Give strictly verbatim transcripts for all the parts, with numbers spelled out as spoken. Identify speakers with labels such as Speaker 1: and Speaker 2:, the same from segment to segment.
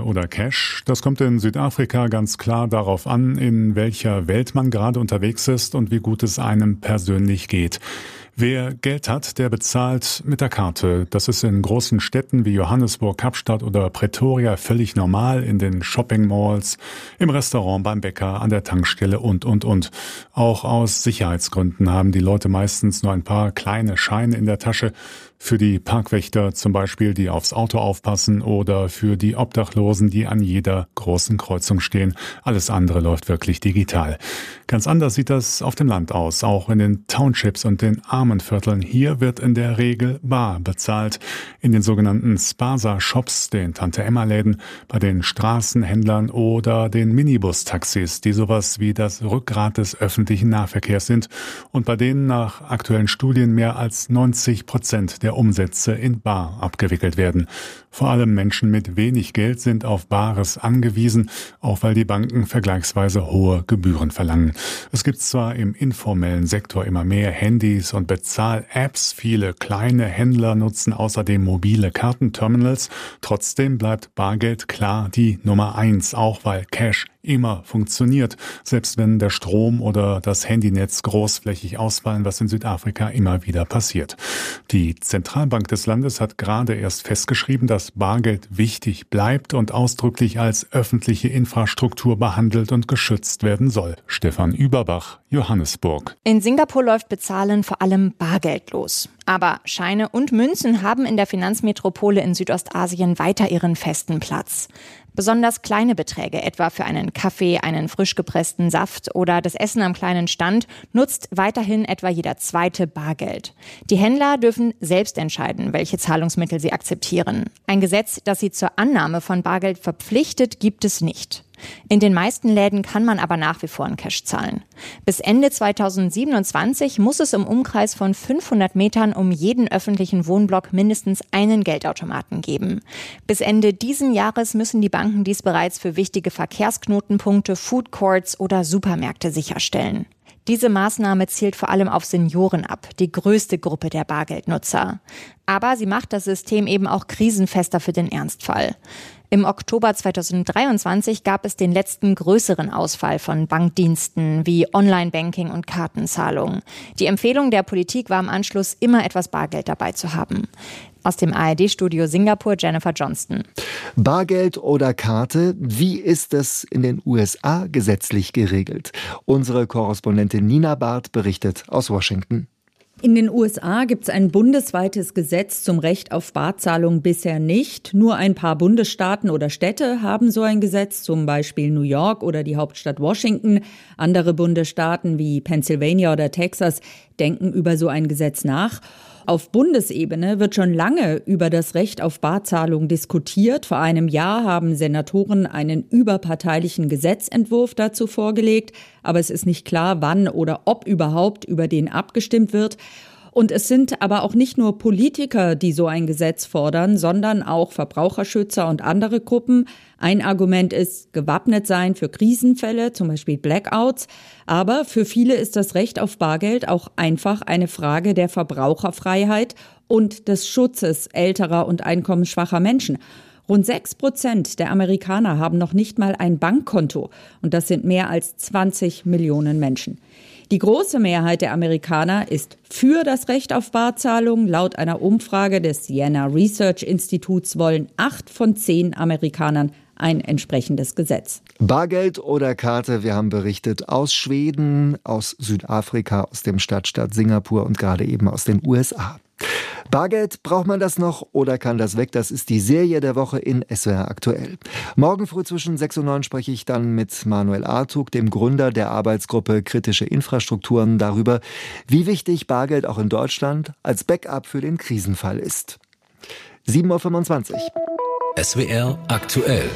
Speaker 1: oder Cash, das kommt in Südafrika ganz klar darauf an, in welcher Welt man gerade unterwegs ist und wie gut es einem persönlich geht. Wer Geld hat, der bezahlt mit der Karte. Das ist in großen Städten wie Johannesburg, Kapstadt oder Pretoria völlig normal, in den Shopping-Malls, im Restaurant, beim Bäcker, an der Tankstelle und, und, und. Auch aus Sicherheitsgründen haben die Leute meistens nur ein paar kleine Scheine in der Tasche. Für die Parkwächter zum Beispiel, die aufs Auto aufpassen, oder für die Obdachlosen, die an jeder großen Kreuzung stehen. Alles andere läuft wirklich digital. Ganz anders sieht das auf dem Land aus, auch in den Townships und den Armenvierteln. Hier wird in der Regel bar bezahlt. In den sogenannten Spaza-Shops, den Tante-Emma-Läden, bei den Straßenhändlern oder den Minibus-Taxis, die sowas wie das Rückgrat des öffentlichen Nahverkehrs sind und bei denen nach aktuellen Studien mehr als neunzig Prozent der Umsätze in bar abgewickelt werden. Vor allem Menschen mit wenig Geld sind auf Bares angewiesen, auch weil die Banken vergleichsweise hohe Gebühren verlangen. Es gibt zwar im informellen Sektor immer mehr Handys und Bezahl-Apps, viele kleine Händler nutzen außerdem mobile Kartenterminals, trotzdem bleibt Bargeld klar die Nummer eins, auch weil Cash immer funktioniert, selbst wenn der Strom oder das Handynetz großflächig ausfallen, was in Südafrika immer wieder passiert. Die Zentralbank des Landes hat gerade erst festgeschrieben, dass Bargeld wichtig bleibt und ausdrücklich als öffentliche Infrastruktur behandelt und geschützt werden soll. Stefan Überbach, Johannesburg.
Speaker 2: In Singapur läuft Bezahlen vor allem bargeldlos. Aber Scheine und Münzen haben in der Finanzmetropole in Südostasien weiter ihren festen Platz. Besonders kleine Beträge, etwa für einen Kaffee, einen frisch gepressten Saft oder das Essen am kleinen Stand, nutzt weiterhin etwa jeder zweite Bargeld. Die Händler dürfen selbst entscheiden, welche Zahlungsmittel sie akzeptieren. Ein Gesetz, das sie zur Annahme von Bargeld verpflichtet, gibt es nicht. In den meisten Läden kann man aber nach wie vor in Cash zahlen. Bis Ende zweitausendsiebenundzwanzig muss es im Umkreis von fünfhundert Metern um jeden öffentlichen Wohnblock mindestens einen Geldautomaten geben. Bis Ende diesen Jahres müssen die Banken dies bereits für wichtige Verkehrsknotenpunkte, Food Courts oder Supermärkte sicherstellen. Diese Maßnahme zielt vor allem auf Senioren ab, die größte Gruppe der Bargeldnutzer. Aber sie macht das System eben auch krisenfester für den Ernstfall. Im Oktober zweitausenddreiundzwanzig gab es den letzten größeren Ausfall von Bankdiensten wie Online-Banking und Kartenzahlung. Die Empfehlung der Politik war im Anschluss, immer etwas Bargeld dabei zu haben. Aus dem A R D-Studio Singapur, Jennifer Johnston.
Speaker 3: Bargeld oder Karte, wie ist es in den U S A gesetzlich geregelt? Unsere Korrespondentin Nina Barth berichtet aus Washington.
Speaker 4: In den U S A gibt es ein bundesweites Gesetz zum Recht auf Barzahlung bisher nicht. Nur ein paar Bundesstaaten oder Städte haben so ein Gesetz, zum Beispiel New York oder die Hauptstadt Washington. Andere Bundesstaaten wie Pennsylvania oder Texas denken über so ein Gesetz nach. Auf Bundesebene wird schon lange über das Recht auf Barzahlung diskutiert. Vor einem Jahr haben Senatoren einen überparteilichen Gesetzentwurf dazu vorgelegt. Aber es ist nicht klar, wann oder ob überhaupt über den abgestimmt wird. Und es sind aber auch nicht nur Politiker, die so ein Gesetz fordern, sondern auch Verbraucherschützer und andere Gruppen. Ein Argument ist gewappnet sein für Krisenfälle, zum Beispiel Blackouts. Aber für viele ist das Recht auf Bargeld auch einfach eine Frage der Verbraucherfreiheit und des Schutzes älterer und einkommensschwacher Menschen. Rund sechs Prozent der Amerikaner haben noch nicht mal ein Bankkonto. Und das sind mehr als zwanzig Millionen Menschen. Die große Mehrheit der Amerikaner ist für das Recht auf Barzahlung. Laut einer Umfrage des Siena Research Instituts wollen acht von zehn Amerikanern ein entsprechendes Gesetz.
Speaker 3: Bargeld oder Karte, wir haben berichtet aus Schweden, aus Südafrika, aus dem Stadtstaat Singapur und gerade eben aus den U S A. Bargeld, braucht man das noch oder kann das weg? Das ist die Serie der Woche in S W R aktuell. Morgen früh zwischen sechs und neun spreche ich dann mit Manuel Artug, dem Gründer der Arbeitsgruppe Kritische Infrastrukturen, darüber, wie wichtig Bargeld auch in Deutschland als Backup für den Krisenfall ist. sieben Uhr fünfundzwanzig.
Speaker 5: S W R aktuell.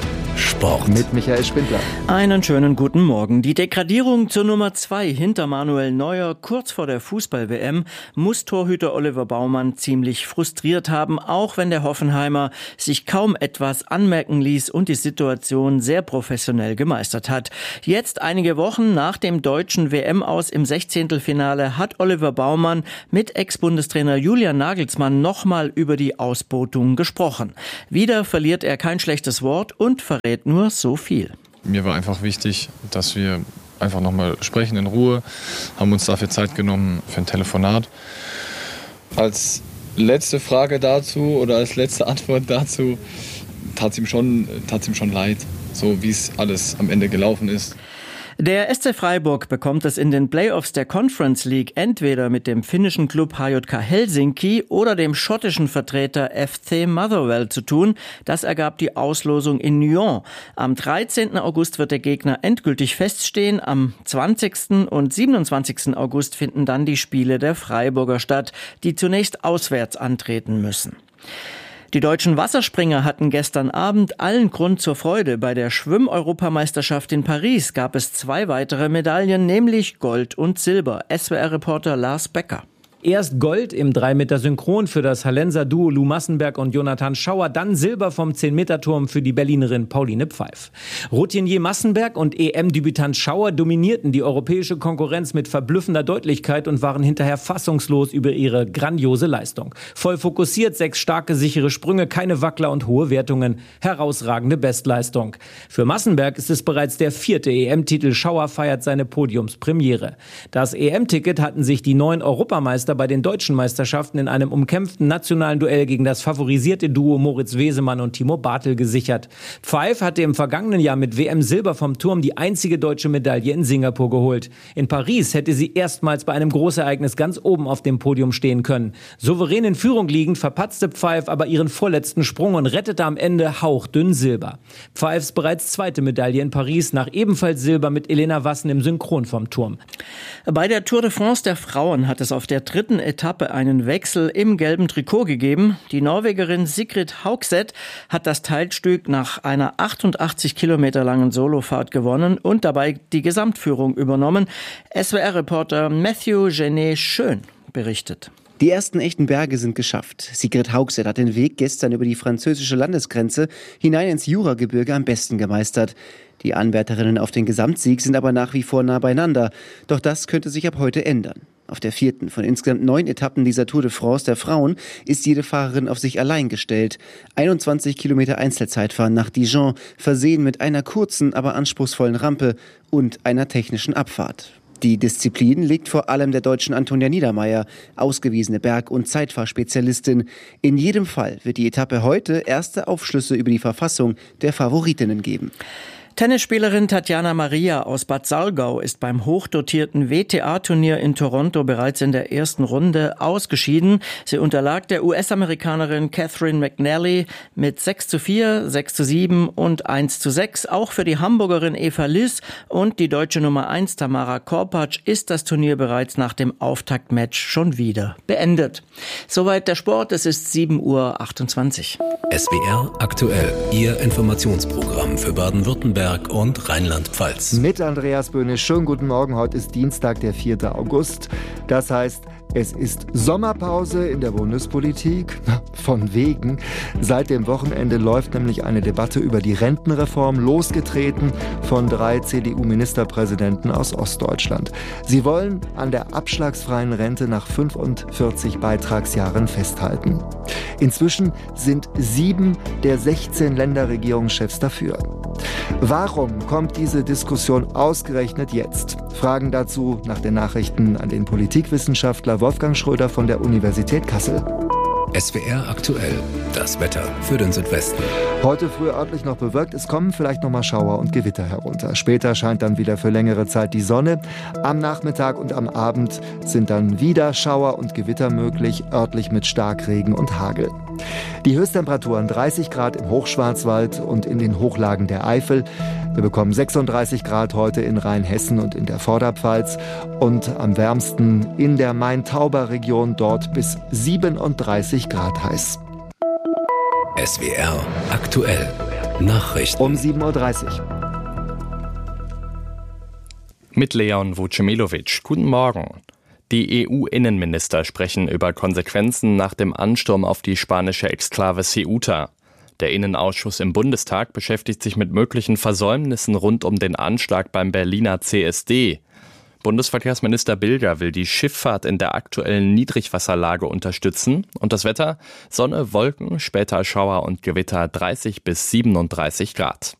Speaker 5: Sport.
Speaker 3: Mit Michael Spindler.
Speaker 6: Einen schönen guten Morgen. Die Degradierung zur Nummer zwei hinter Manuel Neuer kurz vor der Fußball-W M muss Torhüter Oliver Baumann ziemlich frustriert haben, auch wenn der Hoffenheimer sich kaum etwas anmerken ließ und die Situation sehr professionell gemeistert hat. Jetzt, einige Wochen nach dem deutschen W M-Aus im Sechzehntelfinale, hat Oliver Baumann mit Ex-Bundestrainer Julian Nagelsmann nochmal über die Ausbotung gesprochen. Wieder verliert er kein schlechtes Wort und verrät nur so viel.
Speaker 7: Mir war einfach wichtig, dass wir einfach nochmal sprechen in Ruhe, haben uns dafür Zeit genommen für ein Telefonat. Als letzte Frage dazu oder als letzte Antwort dazu tat es ihm schon, tat es ihm schon leid, so wie es alles am Ende gelaufen ist.
Speaker 6: Der S C Freiburg bekommt es in den Playoffs der Conference League entweder mit dem finnischen Club H J K Helsinki oder dem schottischen Vertreter F C Motherwell zu tun. Das ergab die Auslosung in Nyon. Am dreizehnten August wird der Gegner endgültig feststehen. Am zwanzigsten und siebenundzwanzigsten August finden dann die Spiele der Freiburger statt, die zunächst auswärts antreten müssen. Die deutschen Wasserspringer hatten gestern Abend allen Grund zur Freude. Bei der Schwimm-Europameisterschaft in Paris gab es zwei weitere Medaillen, nämlich Gold und Silber. S W R-Reporter Lars Becker.
Speaker 8: Erst Gold im drei Meter Synchron für das Hallenser Duo Lou Massenberg und Jonathan Schauer, dann Silber vom zehn Meter Turm für die Berlinerin Pauline Pfeif. Routinier Massenberg und E M-Debütant Schauer dominierten die europäische Konkurrenz mit verblüffender Deutlichkeit und waren hinterher fassungslos über ihre grandiose Leistung. Voll fokussiert, sechs starke, sichere Sprünge, keine Wackler und hohe Wertungen. Herausragende Bestleistung. Für Massenberg ist es bereits der vierte E M-Titel. Schauer feiert seine Podiumspremiere. Das E M-Ticket hatten sich die neuen Europameister bei den deutschen Meisterschaften in einem umkämpften nationalen Duell gegen das favorisierte Duo Moritz Wesemann und Timo Bartel gesichert. Pfeif hatte im vergangenen Jahr mit W M-Silber vom Turm die einzige deutsche Medaille in Singapur geholt. In Paris hätte sie erstmals bei einem Großereignis ganz oben auf dem Podium stehen können. Souverän in Führung liegend verpatzte Pfeif aber ihren vorletzten Sprung und rettete am Ende hauchdünn Silber. Pfeifs bereits zweite Medaille in Paris nach ebenfalls Silber mit Elena Wassen im Synchron vom Turm.
Speaker 6: Bei der Tour de France der Frauen hat es auf der dritten Etappe einen Wechsel im gelben Trikot gegeben. Die Norwegerin Sigrid Haugset hat das Teilstück nach einer achtundachtzig Kilometer langen Solofahrt gewonnen und dabei die Gesamtführung übernommen. S W R-Reporter Matthew Genet-Schön berichtet.
Speaker 9: Die ersten echten Berge sind geschafft. Sigrid Haugset hat den Weg gestern über die französische Landesgrenze hinein ins Juragebirge am besten gemeistert. Die Anwärterinnen auf den Gesamtsieg sind aber nach wie vor nah beieinander. Doch das könnte sich ab heute ändern. Auf der vierten von insgesamt neun Etappen dieser Tour de France der Frauen ist jede Fahrerin auf sich allein gestellt. einundzwanzig Kilometer Einzelzeitfahren nach Dijon, versehen mit einer kurzen, aber anspruchsvollen Rampe und einer technischen Abfahrt. Die Disziplin liegt vor allem der Deutschen Antonia Niedermeyer, ausgewiesene Berg- und Zeitfahrspezialistin. In jedem Fall wird die Etappe heute erste Aufschlüsse über die Verfassung der Favoritinnen geben.
Speaker 6: Tennisspielerin Tatjana Maria aus Bad Salgau ist beim hochdotierten W T A-Turnier in Toronto bereits in der ersten Runde ausgeschieden. Sie unterlag der U S-Amerikanerin Catherine McNally mit sechs zu vier, sechs zu sieben und eins zu sechs. Auch für die Hamburgerin Eva Liss und die deutsche Nummer eins Tamara Korpatsch ist das Turnier bereits nach dem Auftaktmatch schon wieder beendet. Soweit der Sport, es ist sieben Uhr achtundzwanzig.
Speaker 5: S W R aktuell, Ihr Informationsprogramm für Baden-Württemberg und Rheinland-Pfalz.
Speaker 3: Mit Andreas Böhne. Schönen guten Morgen. Heute ist Dienstag, der vierte August. Das heißt, es ist Sommerpause in der Bundespolitik. Von wegen. Seit dem Wochenende läuft nämlich eine Debatte über die Rentenreform, losgetreten von drei C D U-Ministerpräsidenten aus Ostdeutschland. Sie wollen an der abschlagsfreien Rente nach fünfundvierzig Beitragsjahren festhalten. Inzwischen sind sieben der sechzehn Länderregierungschefs dafür. Warum kommt diese Diskussion ausgerechnet jetzt? Fragen dazu nach den Nachrichten an den Politikwissenschaftler Wolfgang Schröder von der Universität Kassel.
Speaker 5: S W R aktuell, das Wetter für den Südwesten.
Speaker 3: Heute früh örtlich noch bewölkt, es kommen vielleicht noch mal Schauer und Gewitter herunter. Später scheint dann wieder für längere Zeit die Sonne. Am Nachmittag und am Abend sind dann wieder Schauer und Gewitter möglich, örtlich mit Starkregen und Hagel. Die Höchsttemperaturen dreißig Grad im Hochschwarzwald und in den Hochlagen der Eifel. Wir bekommen sechsunddreißig Grad heute in Rheinhessen und in der Vorderpfalz und am wärmsten in der Main-Tauber-Region, dort bis siebenunddreißig Grad heiß.
Speaker 5: S W R aktuell, Nachrichten
Speaker 3: um sieben Uhr dreißig.
Speaker 10: Mit Leon Vucemilovic. Guten Morgen. Die E U-Innenminister sprechen über Konsequenzen nach dem Ansturm auf die spanische Exklave Ceuta. Der Innenausschuss im Bundestag beschäftigt sich mit möglichen Versäumnissen rund um den Anschlag beim Berliner C S D. Bundesverkehrsminister Bilger will die Schifffahrt in der aktuellen Niedrigwasserlage unterstützen und das Wetter: Sonne, Wolken, später Schauer und Gewitter, dreißig bis siebenunddreißig Grad.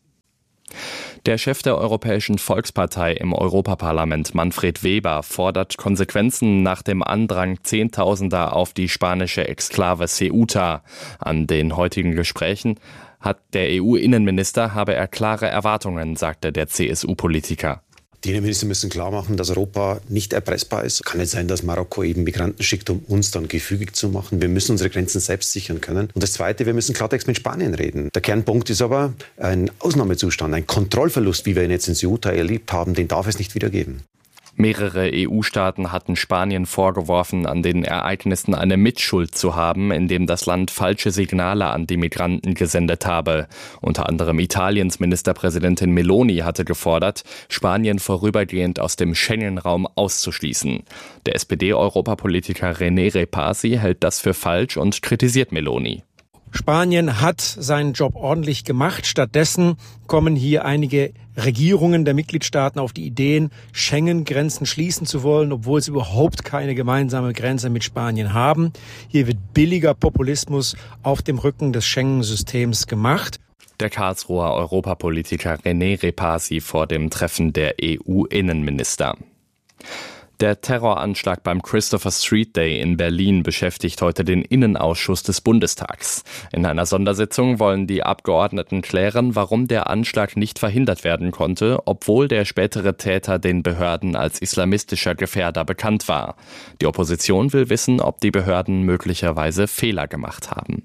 Speaker 10: Der Chef der Europäischen Volkspartei im Europaparlament, Manfred Weber, fordert Konsequenzen nach dem Andrang Zehntausender auf die spanische Exklave Ceuta. An den heutigen Gesprächen hat der E U-Innenminister habe er klare Erwartungen, sagte der C S U-Politiker.
Speaker 11: Die Innenminister müssen klar machen, dass Europa nicht erpressbar ist. Kann nicht sein, dass Marokko eben Migranten schickt, um uns dann gefügig zu machen. Wir müssen unsere Grenzen selbst sichern können. Und das Zweite, wir müssen Klartext mit Spanien reden. Der Kernpunkt ist aber ein Ausnahmezustand, ein Kontrollverlust, wie wir ihn jetzt in Ceuta erlebt haben, den darf es nicht wieder geben.
Speaker 10: Mehrere E U-Staaten hatten Spanien vorgeworfen, an den Ereignissen eine Mitschuld zu haben, indem das Land falsche Signale an die Migranten gesendet habe. Unter anderem Italiens Ministerpräsidentin Meloni hatte gefordert, Spanien vorübergehend aus dem Schengen-Raum auszuschließen. Der S P D-Europapolitiker René Repasi hält das für falsch und kritisiert Meloni.
Speaker 12: Spanien hat seinen Job ordentlich gemacht. Stattdessen kommen hier einige Regierungen der Mitgliedstaaten auf die Ideen, Schengen-Grenzen schließen zu wollen, obwohl sie überhaupt keine gemeinsame Grenze mit Spanien haben. Hier wird billiger Populismus auf dem Rücken des Schengen-Systems gemacht.
Speaker 10: Der Karlsruher Europapolitiker René Repasi vor dem Treffen der E U-Innenminister. Der Terroranschlag beim Christopher Street Day in Berlin beschäftigt heute den Innenausschuss des Bundestags. In einer Sondersitzung wollen die Abgeordneten klären, warum der Anschlag nicht verhindert werden konnte, obwohl der spätere Täter den Behörden als islamistischer Gefährder bekannt war. Die Opposition will wissen, ob die Behörden möglicherweise Fehler gemacht haben.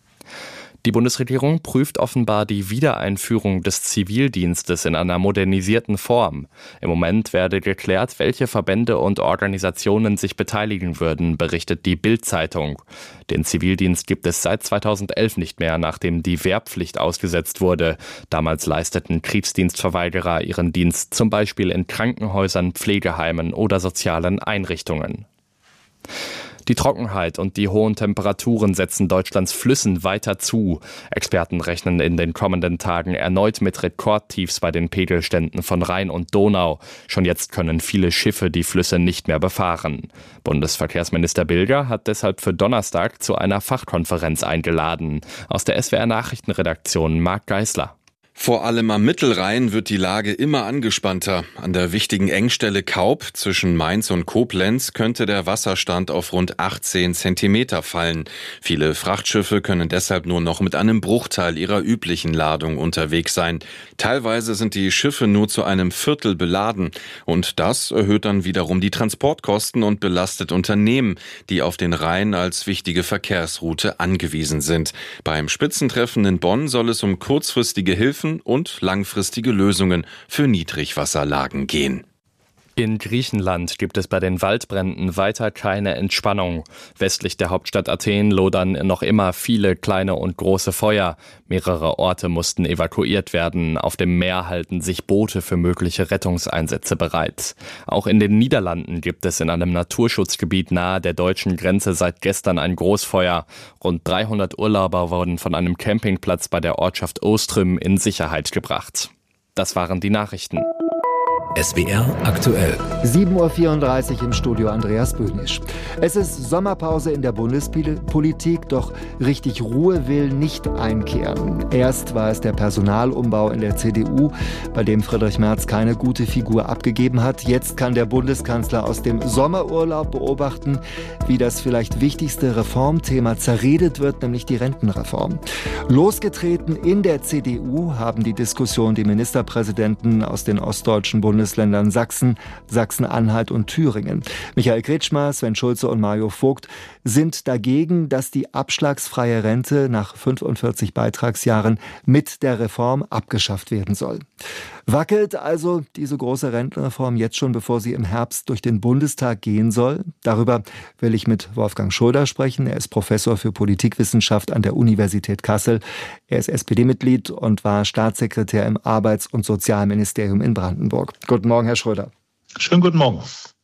Speaker 10: Die Bundesregierung prüft offenbar die Wiedereinführung des Zivildienstes in einer modernisierten Form. Im Moment werde geklärt, welche Verbände und Organisationen sich beteiligen würden, berichtet die Bild-Zeitung. Den Zivildienst gibt es seit zweitausendelf nicht mehr, nachdem die Wehrpflicht ausgesetzt wurde. Damals leisteten Kriegsdienstverweigerer ihren Dienst zum Beispiel in Krankenhäusern, Pflegeheimen oder sozialen Einrichtungen. Die Trockenheit und die hohen Temperaturen setzen Deutschlands Flüssen weiter zu. Experten rechnen in den kommenden Tagen erneut mit Rekordtiefs bei den Pegelständen von Rhein und Donau. Schon jetzt können viele Schiffe die Flüsse nicht mehr befahren. Bundesverkehrsminister Bilger hat deshalb für Donnerstag zu einer Fachkonferenz eingeladen. Aus der S W R-Nachrichtenredaktion Marc Geisler.
Speaker 13: Vor allem am Mittelrhein wird die Lage immer angespannter. An der wichtigen Engstelle Kaub zwischen Mainz und Koblenz könnte der Wasserstand auf rund achtzehn Zentimeter fallen. Viele Frachtschiffe können deshalb nur noch mit einem Bruchteil ihrer üblichen Ladung unterwegs sein. Teilweise sind die Schiffe nur zu einem Viertel beladen. Und das erhöht dann wiederum die Transportkosten und belastet Unternehmen, die auf den Rhein als wichtige Verkehrsroute angewiesen sind. Beim Spitzentreffen in Bonn soll es um kurzfristige Hilfen und langfristige Lösungen für Niedrigwasserlagen gehen.
Speaker 10: In Griechenland gibt es bei den Waldbränden weiter keine Entspannung. Westlich der Hauptstadt Athen lodern noch immer viele kleine und große Feuer. Mehrere Orte mussten evakuiert werden. Auf dem Meer halten sich Boote für mögliche Rettungseinsätze bereit. Auch in den Niederlanden gibt es in einem Naturschutzgebiet nahe der deutschen Grenze seit gestern ein Großfeuer. Rund dreihundert Urlauber wurden von einem Campingplatz bei der Ortschaft Ostrüm in Sicherheit gebracht. Das waren die Nachrichten.
Speaker 5: S W R aktuell.
Speaker 3: sieben Uhr vierunddreißig im Studio Andreas Böhnisch. Es ist Sommerpause in der Bundespolitik, doch richtig Ruhe will nicht einkehren. Erst war es der Personalumbau in der C D U, bei dem Friedrich Merz keine gute Figur abgegeben hat. Jetzt kann der Bundeskanzler aus dem Sommerurlaub beobachten, wie das vielleicht wichtigste Reformthema zerredet wird, nämlich die Rentenreform. Losgetreten in der C D U haben die Diskussion die Ministerpräsidenten aus den ostdeutschen Bundesländern Sachsen, Sachsen-Anhalt und Thüringen. Michael Kretschmer, Sven Schulze und Mario Vogt sind dagegen, dass die abschlagsfreie Rente nach fünfundvierzig Beitragsjahren mit der Reform abgeschafft werden soll. Wackelt also diese große Rentenreform jetzt schon, bevor sie im Herbst durch den Bundestag gehen soll? Darüber will ich mit Wolfgang Schröder sprechen. Er ist Professor für Politikwissenschaft an der Universität Kassel. Er ist S P D-Mitglied und war Staatssekretär im Arbeits- und Sozialministerium in Brandenburg. Guten Morgen, Herr Schröder.
Speaker 14: Schönen guten Morgen.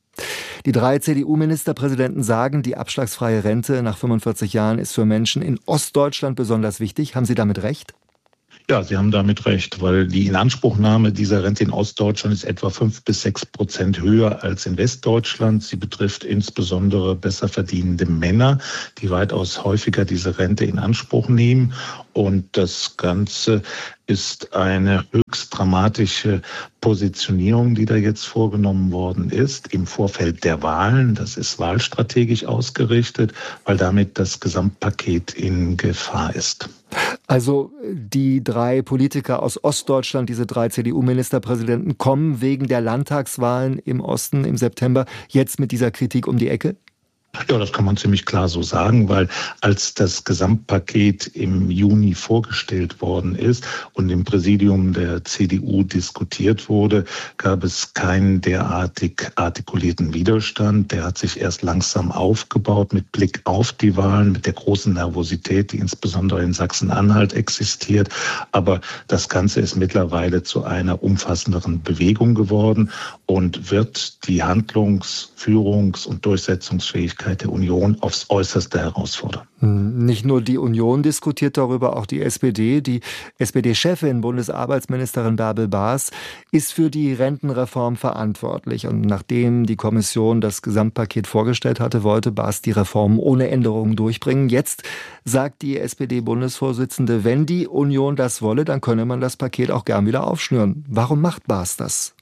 Speaker 3: Die drei C D U-Ministerpräsidenten sagen, die abschlagsfreie Rente nach fünfundvierzig Jahren ist für Menschen in Ostdeutschland besonders wichtig. Haben Sie damit recht?
Speaker 14: Ja, Sie haben damit recht, weil die Inanspruchnahme dieser Rente in Ostdeutschland ist etwa fünf bis sechs Prozent höher als in Westdeutschland. Sie betrifft insbesondere besser verdienende Männer, die weitaus häufiger diese Rente in Anspruch nehmen. Und das Ganze ist eine höchst dramatische Positionierung, die da jetzt vorgenommen worden ist im Vorfeld der Wahlen. Das ist wahlstrategisch ausgerichtet, weil damit das Gesamtpaket in Gefahr ist.
Speaker 3: Also die drei Politiker aus Ostdeutschland, diese drei C D U-Ministerpräsidenten, kommen wegen der Landtagswahlen im Osten im September jetzt mit dieser Kritik um die Ecke?
Speaker 14: Ja, das kann man ziemlich klar so sagen, weil als das Gesamtpaket im Juni vorgestellt worden ist und im Präsidium der C D U diskutiert wurde, gab es keinen derartig artikulierten Widerstand. Der hat sich erst langsam aufgebaut mit Blick auf die Wahlen, mit der großen Nervosität, die insbesondere in Sachsen-Anhalt existiert. Aber das Ganze ist mittlerweile zu einer umfassenderen Bewegung geworden und wird die Handlungs-, Führungs- und Durchsetzungsfähigkeit der Union aufs Äußerste herausfordern.
Speaker 3: Nicht nur die Union diskutiert darüber, auch die S P D. Die S P D-Chefin, Bundesarbeitsministerin Bärbel Baas, ist für die Rentenreform verantwortlich. Und nachdem die Kommission das Gesamtpaket vorgestellt hatte, wollte Baas die Reform ohne Änderungen durchbringen. Jetzt sagt die S P D-Bundesvorsitzende, wenn die Union das wolle, dann könne man das Paket auch gern wieder aufschnüren. Warum macht Baas das?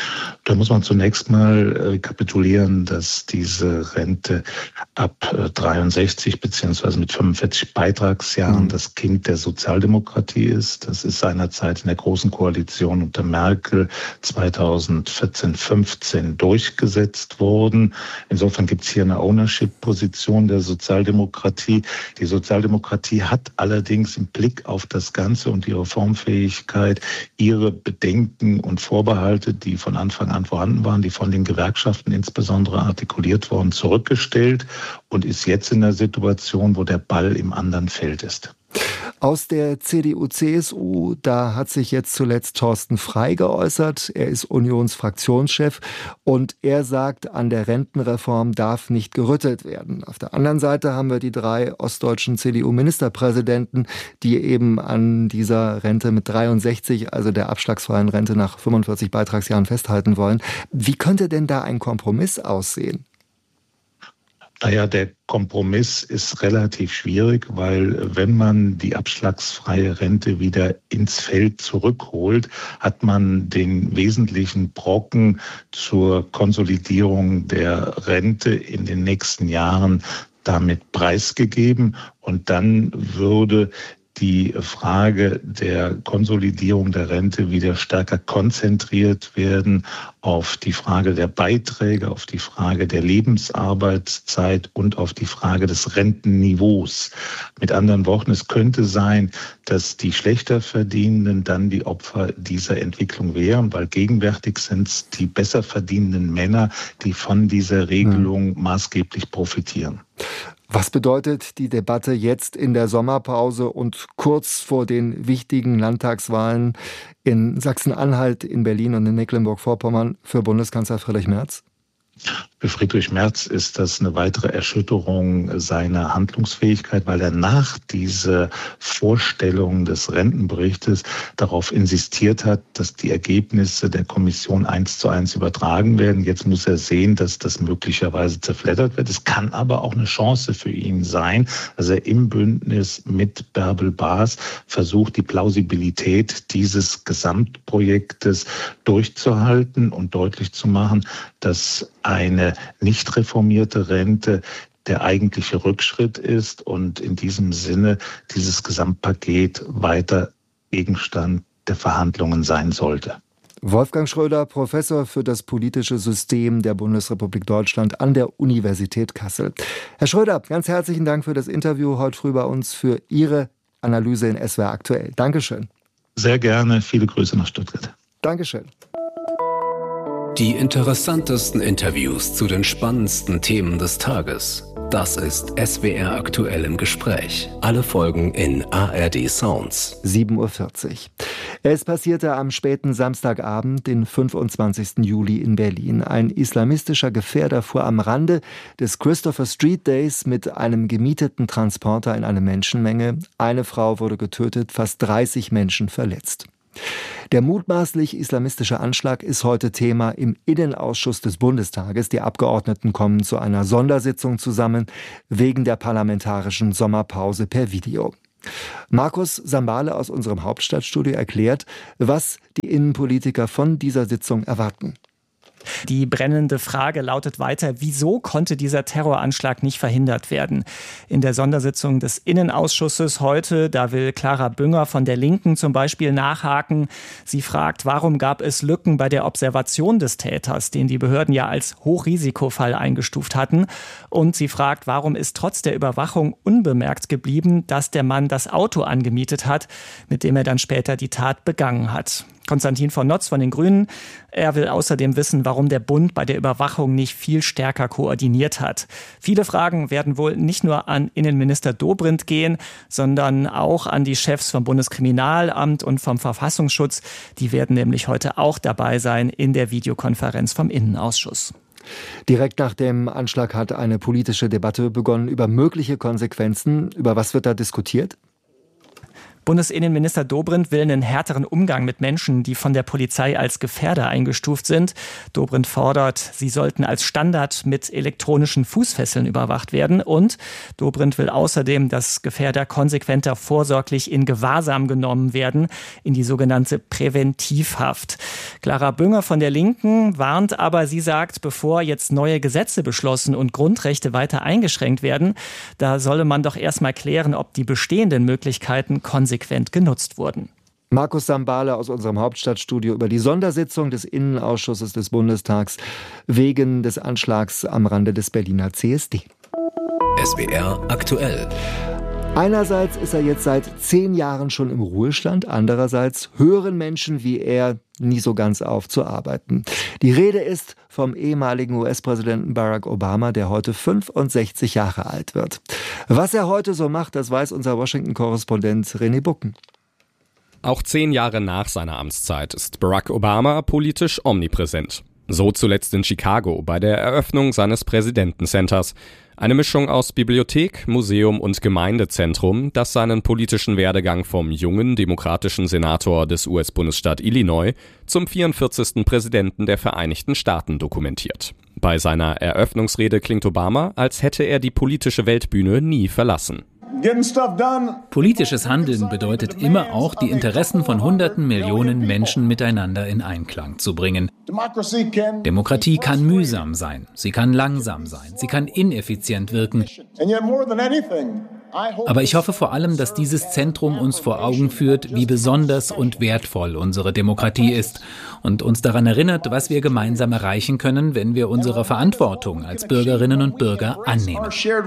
Speaker 14: Da muss man zunächst mal rekapitulieren, dass diese Rente ab dreiundsechzig beziehungsweise mit fünfundvierzig Beitragsjahren das Kind der Sozialdemokratie ist. Das ist seinerzeit in der Großen Koalition unter Merkel zweitausendvierzehn fünfzehn durchgesetzt worden. Insofern gibt es hier eine Ownership-Position der Sozialdemokratie. Die Sozialdemokratie hat allerdings im Blick auf das Ganze und die Reformfähigkeit ihre Bedenken und Vorbehalte, die von Anfang an vorhanden waren, die von den Gewerkschaften insbesondere artikuliert worden, zurückgestellt und ist jetzt in der Situation, wo der Ball im anderen Feld ist.
Speaker 3: Aus der C D U C S U, da hat sich jetzt zuletzt Thorsten Frey geäußert. Er ist Unionsfraktionschef und er sagt, an der Rentenreform darf nicht gerüttelt werden. Auf der anderen Seite haben wir die drei ostdeutschen C D U-Ministerpräsidenten, die eben an dieser Rente mit dreiundsechzig, also der abschlagsfreien Rente nach fünfundvierzig Beitragsjahren festhalten wollen. Wie könnte denn da ein Kompromiss aussehen?
Speaker 14: Naja, der Kompromiss ist relativ schwierig, weil wenn man die abschlagsfreie Rente wieder ins Feld zurückholt, hat man den wesentlichen Brocken zur Konsolidierung der Rente in den nächsten Jahren damit preisgegeben. Und dann würde die Frage der Konsolidierung der Rente wieder stärker konzentriert werden auf die Frage der Beiträge, auf die Frage der Lebensarbeitszeit und auf die Frage des Rentenniveaus. Mit anderen Worten, es könnte sein, dass die schlechter Verdienenden dann die Opfer dieser Entwicklung wären, weil gegenwärtig sind es die besser verdienenden Männer, die von dieser Regelung hm. maßgeblich profitieren.
Speaker 3: Was bedeutet die Debatte jetzt in der Sommerpause und kurz vor den wichtigen Landtagswahlen in Sachsen-Anhalt, in Berlin und in Mecklenburg-Vorpommern für Bundeskanzler Friedrich Merz?
Speaker 14: Für Friedrich Merz ist das eine weitere Erschütterung seiner Handlungsfähigkeit, weil er nach dieser Vorstellung des Rentenberichtes darauf insistiert hat, dass die Ergebnisse der Kommission eins zu eins übertragen werden. Jetzt muss er sehen, dass das möglicherweise zerfleddert wird. Es kann aber auch eine Chance für ihn sein, dass er im Bündnis mit Bärbel Baas versucht, die Plausibilität dieses Gesamtprojektes durchzuhalten und deutlich zu machen, dass eine nicht reformierte Rente der eigentliche Rückschritt ist und in diesem Sinne dieses Gesamtpaket weiter Gegenstand der Verhandlungen sein sollte.
Speaker 3: Wolfgang Schröder, Professor für das politische System der Bundesrepublik Deutschland an der Universität Kassel. Herr Schröder, ganz herzlichen Dank für das Interview heute früh bei uns, für Ihre Analyse in S W R aktuell. Dankeschön.
Speaker 14: Sehr gerne. Viele Grüße nach Stuttgart.
Speaker 3: Dankeschön.
Speaker 5: Die interessantesten Interviews zu den spannendsten Themen des Tages. Das ist S W R aktuell im Gespräch. Alle Folgen in A R D Sounds.
Speaker 3: sieben Uhr vierzig. Es passierte am späten Samstagabend, den fünfundzwanzigsten Juli in Berlin. Ein islamistischer Gefährder fuhr am Rande des Christopher Street Days mit einem gemieteten Transporter in eine Menschenmenge. Eine Frau wurde getötet, fast dreißig Menschen verletzt. Der mutmaßlich islamistische Anschlag ist heute Thema im Innenausschuss des Bundestages. Die Abgeordneten kommen zu einer Sondersitzung zusammen wegen der parlamentarischen Sommerpause per Video. Markus Sambale aus unserem Hauptstadtstudio erklärt, was die Innenpolitiker von dieser Sitzung erwarten.
Speaker 15: Die brennende Frage lautet weiter, wieso konnte dieser Terroranschlag nicht verhindert werden? In der Sondersitzung des Innenausschusses heute, da will Clara Bünger von der Linken zum Beispiel nachhaken. Sie fragt, warum gab es Lücken bei der Observation des Täters, den die Behörden ja als Hochrisikofall eingestuft hatten? Und sie fragt, warum ist trotz der Überwachung unbemerkt geblieben, dass der Mann das Auto angemietet hat, mit dem er dann später die Tat begangen hat? Konstantin von Notz von den Grünen. Er will außerdem wissen, warum der Bund bei der Überwachung nicht viel stärker koordiniert hat. Viele Fragen werden wohl nicht nur an Innenminister Dobrindt gehen, sondern auch an die Chefs vom Bundeskriminalamt und vom Verfassungsschutz. Die werden nämlich heute auch dabei sein in der Videokonferenz vom Innenausschuss.
Speaker 3: Direkt nach dem Anschlag hat eine politische Debatte begonnen über mögliche Konsequenzen. Über was wird da diskutiert?
Speaker 15: Bundesinnenminister Dobrindt will einen härteren Umgang mit Menschen, die von der Polizei als Gefährder eingestuft sind. Dobrindt fordert, sie sollten als Standard mit elektronischen Fußfesseln überwacht werden. Und Dobrindt will außerdem, dass Gefährder konsequenter vorsorglich in Gewahrsam genommen werden, in die sogenannte Präventivhaft. Clara Bünger von der Linken warnt aber, sie sagt, bevor jetzt neue Gesetze beschlossen und Grundrechte weiter eingeschränkt werden, da solle man doch erstmal klären, ob die bestehenden Möglichkeiten konsequent genutzt wurden.
Speaker 3: Markus Sambale aus unserem Hauptstadtstudio über die Sondersitzung des Innenausschusses des Bundestags wegen des Anschlags am Rande des Berliner C S D.
Speaker 5: S W R aktuell.
Speaker 3: Einerseits ist er jetzt seit zehn Jahren schon im Ruhestand, andererseits hören Menschen wie er nie so ganz auf zu arbeiten. Die Rede ist vom ehemaligen U S-Präsidenten Barack Obama, der heute fünfundsechzig Jahre alt wird. Was er heute so macht, das weiß unser Washington-Korrespondent René Bucken.
Speaker 10: Auch zehn Jahre nach seiner Amtszeit ist Barack Obama politisch omnipräsent. So zuletzt in Chicago bei der Eröffnung seines Präsidentencenters. Eine Mischung aus Bibliothek, Museum und Gemeindezentrum, das seinen politischen Werdegang vom jungen demokratischen Senator des U S-Bundesstaat Illinois zum vierundvierzigsten Präsidenten der Vereinigten Staaten dokumentiert. Bei seiner Eröffnungsrede klingt Obama, als hätte er die politische Weltbühne nie verlassen.
Speaker 16: Politisches Handeln bedeutet immer auch, die Interessen von hunderten Millionen Menschen miteinander in Einklang zu bringen. Demokratie kann mühsam sein, sie kann langsam sein, sie kann ineffizient wirken. Aber ich hoffe vor allem, dass dieses Zentrum uns vor Augen führt, wie besonders und wertvoll unsere Demokratie ist und uns daran erinnert, was wir gemeinsam erreichen können, wenn wir unsere Verantwortung als Bürgerinnen und Bürger annehmen.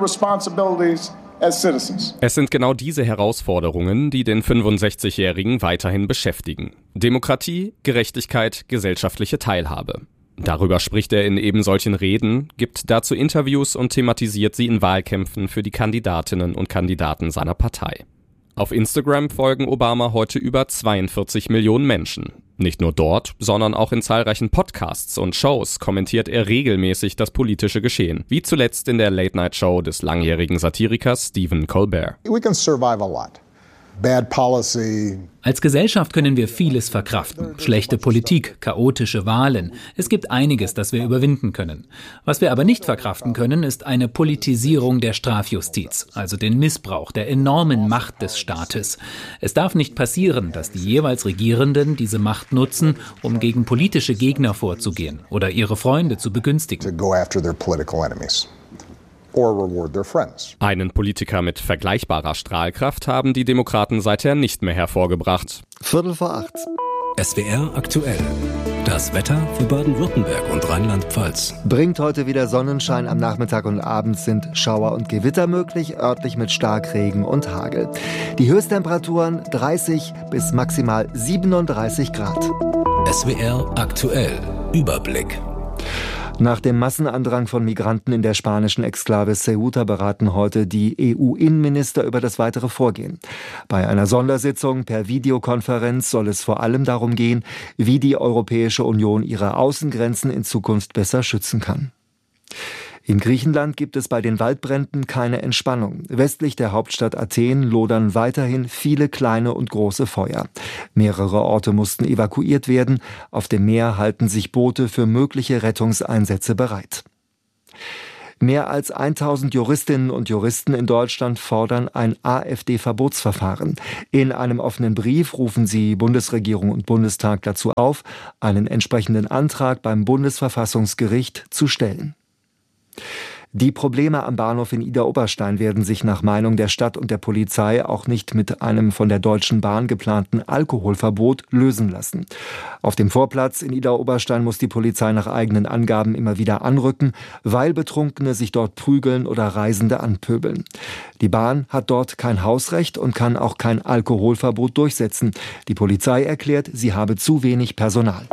Speaker 10: Es sind genau diese Herausforderungen, die den fünfundsechzigjährigen weiterhin beschäftigen. Demokratie, Gerechtigkeit, gesellschaftliche Teilhabe. Darüber spricht er in eben solchen Reden, gibt dazu Interviews und thematisiert sie in Wahlkämpfen für die Kandidatinnen und Kandidaten seiner Partei. Auf Instagram folgen Obama heute über zweiundvierzig Millionen Menschen. Nicht nur dort, sondern auch in zahlreichen Podcasts und Shows kommentiert er regelmäßig das politische Geschehen, wie zuletzt in der Late-Night-Show des langjährigen Satirikers Stephen Colbert.
Speaker 17: We can survive a lot. Bad policy.
Speaker 16: Als Gesellschaft können wir vieles verkraften. Schlechte Politik, chaotische Wahlen. Es gibt einiges, das wir überwinden können. Was wir aber nicht verkraften können, ist eine Politisierung der Strafjustiz, also den Missbrauch der enormen Macht des Staates. Es darf nicht passieren, dass die jeweils Regierenden diese Macht nutzen, um gegen politische Gegner vorzugehen oder ihre Freunde zu begünstigen.
Speaker 10: Einen Politiker mit vergleichbarer Strahlkraft haben die Demokraten seither nicht mehr hervorgebracht.
Speaker 3: Viertel vor acht.
Speaker 5: S W R aktuell. Das Wetter für Baden-Württemberg und Rheinland-Pfalz.
Speaker 3: Bringt heute wieder Sonnenschein. Am Nachmittag und Abend sind Schauer und Gewitter möglich, örtlich mit Starkregen und Hagel. Die Höchsttemperaturen dreißig bis maximal siebenunddreißig Grad.
Speaker 5: S W R aktuell. Überblick.
Speaker 3: Nach dem Massenandrang von Migranten in der spanischen Exklave Ceuta beraten heute die E U-Innenminister über das weitere Vorgehen. Bei einer Sondersitzung per Videokonferenz soll es vor allem darum gehen, wie die Europäische Union ihre Außengrenzen in Zukunft besser schützen kann. In Griechenland gibt es bei den Waldbränden keine Entspannung. Westlich der Hauptstadt Athen lodern weiterhin viele kleine und große Feuer. Mehrere Orte mussten evakuiert werden. Auf dem Meer halten sich Boote für mögliche Rettungseinsätze bereit. Mehr als tausend Juristinnen und Juristen in Deutschland fordern ein AfD-Verbotsverfahren. In einem offenen Brief rufen sie Bundesregierung und Bundestag dazu auf, einen entsprechenden Antrag beim Bundesverfassungsgericht zu stellen. Die Probleme am Bahnhof in Idar-Oberstein werden sich nach Meinung der Stadt und der Polizei auch nicht mit einem von der Deutschen Bahn geplanten Alkoholverbot lösen lassen. Auf dem Vorplatz in Idar-Oberstein muss die Polizei nach eigenen Angaben immer wieder anrücken, weil Betrunkene sich dort prügeln oder Reisende anpöbeln. Die Bahn hat dort kein Hausrecht und kann auch kein Alkoholverbot durchsetzen. Die Polizei erklärt, sie habe zu wenig Personal.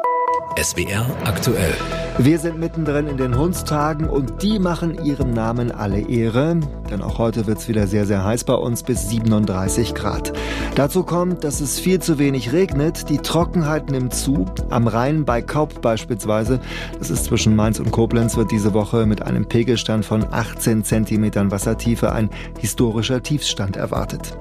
Speaker 5: S W R aktuell.
Speaker 3: Wir sind mittendrin in den Hundstagen und die machen ihrem Namen alle Ehre. Denn auch heute wird es wieder sehr, sehr heiß bei uns, bis siebenunddreißig Grad. Dazu kommt, dass es viel zu wenig regnet. Die Trockenheit nimmt zu. Am Rhein bei Kaup beispielsweise, das ist zwischen Mainz und Koblenz, wird diese Woche mit einem Pegelstand von achtzehn Zentimetern Wassertiefe ein historischer Tiefstand erwartet.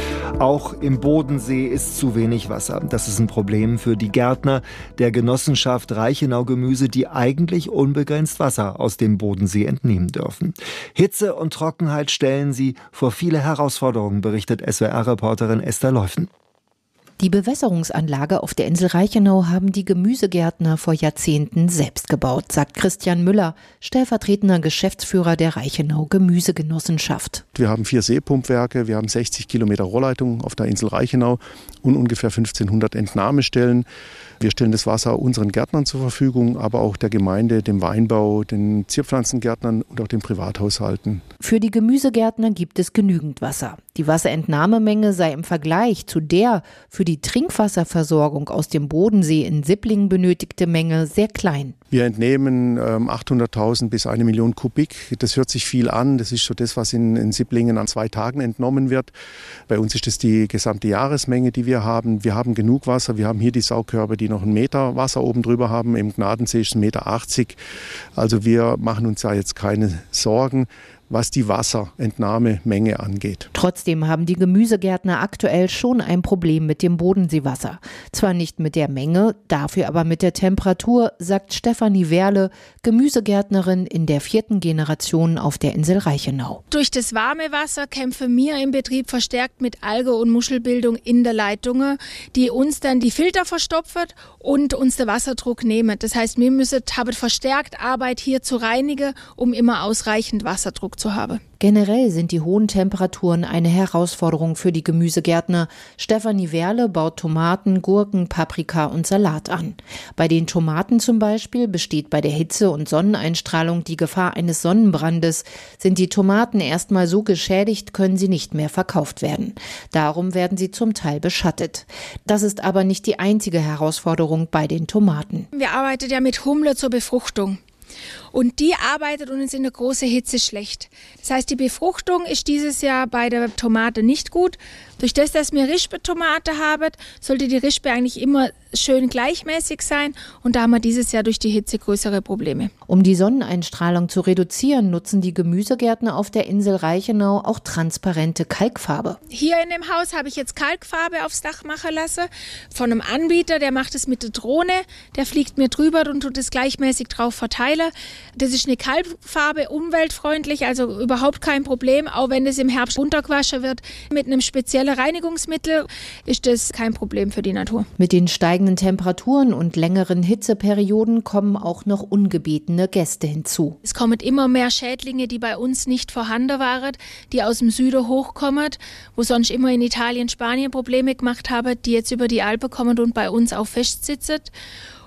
Speaker 3: Auch im Bodensee ist zu wenig Wasser. Das ist ein Problem für die Gärtner der Genossenschaft Reichenau Gemüse, die eigentlich unbegrenzt Wasser aus dem Bodensee entnehmen dürfen. Hitze und Trockenheit stellen sie vor viele Herausforderungen, berichtet S W R-Reporterin Esther Leufen.
Speaker 18: Die Bewässerungsanlage auf der Insel Reichenau haben die Gemüsegärtner vor Jahrzehnten selbst gebaut, sagt Christian Müller, stellvertretender Geschäftsführer der Reichenau Gemüsegenossenschaft.
Speaker 19: Wir haben vier Seepumpwerke, wir haben sechzig Kilometer Rohrleitungen auf der Insel Reichenau und ungefähr fünfzehnhundert Entnahmestellen. Wir stellen das Wasser unseren Gärtnern zur Verfügung, aber auch der Gemeinde, dem Weinbau, den Zierpflanzengärtnern und auch den Privathaushalten.
Speaker 18: Für die Gemüsegärtner gibt es genügend Wasser. Die Wasserentnahmemenge sei im Vergleich zu der für die Trinkwasserversorgung aus dem Bodensee in Sipplingen benötigte Menge sehr klein.
Speaker 19: Wir entnehmen ähm, achthunderttausend bis eine Million Kubik. Das hört sich viel an. Das ist so das, was in, in Sipplingen an zwei Tagen entnommen wird. Bei uns ist das die gesamte Jahresmenge, die wir haben. Wir haben genug Wasser. Wir haben hier die Saukörbe, die noch einen Meter Wasser oben drüber haben. Im Gnadensee ist es ein Meter achtzig. Also wir machen uns da jetzt keine Sorgen, was die Wasserentnahmemenge angeht.
Speaker 18: Trotzdem haben die Gemüsegärtner aktuell schon ein Problem mit dem Bodenseewasser. Zwar nicht mit der Menge, dafür aber mit der Temperatur, sagt Stefanie Werle, Gemüsegärtnerin in der vierten Generation auf der Insel Reichenau.
Speaker 20: Durch das warme Wasser kämpfen wir im Betrieb verstärkt mit Alge- und Muschelbildung in der Leitung, die uns dann die Filter verstopfen und uns den Wasserdruck nehmen. Das heißt, wir müssen haben verstärkt Arbeit hier zu reinigen, um immer ausreichend Wasserdruck zu haben.
Speaker 18: Generell sind die hohen Temperaturen eine Herausforderung für die Gemüsegärtner. Stefanie Werle baut Tomaten, Gurken, Paprika und Salat an. Bei den Tomaten zum Beispiel besteht bei der Hitze und Sonneneinstrahlung die Gefahr eines Sonnenbrandes. Sind die Tomaten erstmal so geschädigt, können sie nicht mehr verkauft werden. Darum werden sie zum Teil beschattet. Das ist aber nicht die einzige Herausforderung bei den Tomaten.
Speaker 20: Wir arbeiten ja mit Humle zur Befruchtung. Und die arbeitet uns in der großen Hitze schlecht. Das heißt, die Befruchtung ist dieses Jahr bei der Tomate nicht gut. Durch das, dass wir Rispe-Tomate haben, sollte die Rispe eigentlich immer schön gleichmäßig sein. Und da haben wir dieses Jahr durch die Hitze größere Probleme.
Speaker 18: Um die Sonneneinstrahlung zu reduzieren, nutzen die Gemüsegärtner auf der Insel Reichenau auch transparente Kalkfarbe.
Speaker 20: Hier in dem Haus habe ich jetzt Kalkfarbe aufs Dach machen lassen. Von einem Anbieter, der macht es mit der Drohne. Der fliegt mir drüber und tut es gleichmäßig drauf verteilen. Das ist eine Kalkfarbe, umweltfreundlich, also überhaupt kein Problem. Auch wenn es im Herbst runtergewaschen wird mit einem speziellen Reinigungsmittel, ist das kein Problem für die Natur.
Speaker 18: Mit den steigenden Temperaturen und längeren Hitzeperioden kommen auch noch ungebetene Gäste hinzu.
Speaker 20: Es kommen immer mehr Schädlinge, die bei uns nicht vorhanden waren, die aus dem Süden hochkommen, wo sonst immer in Italien, Spanien Probleme gemacht haben, die jetzt über die Alpen kommen und bei uns auch festsitzen.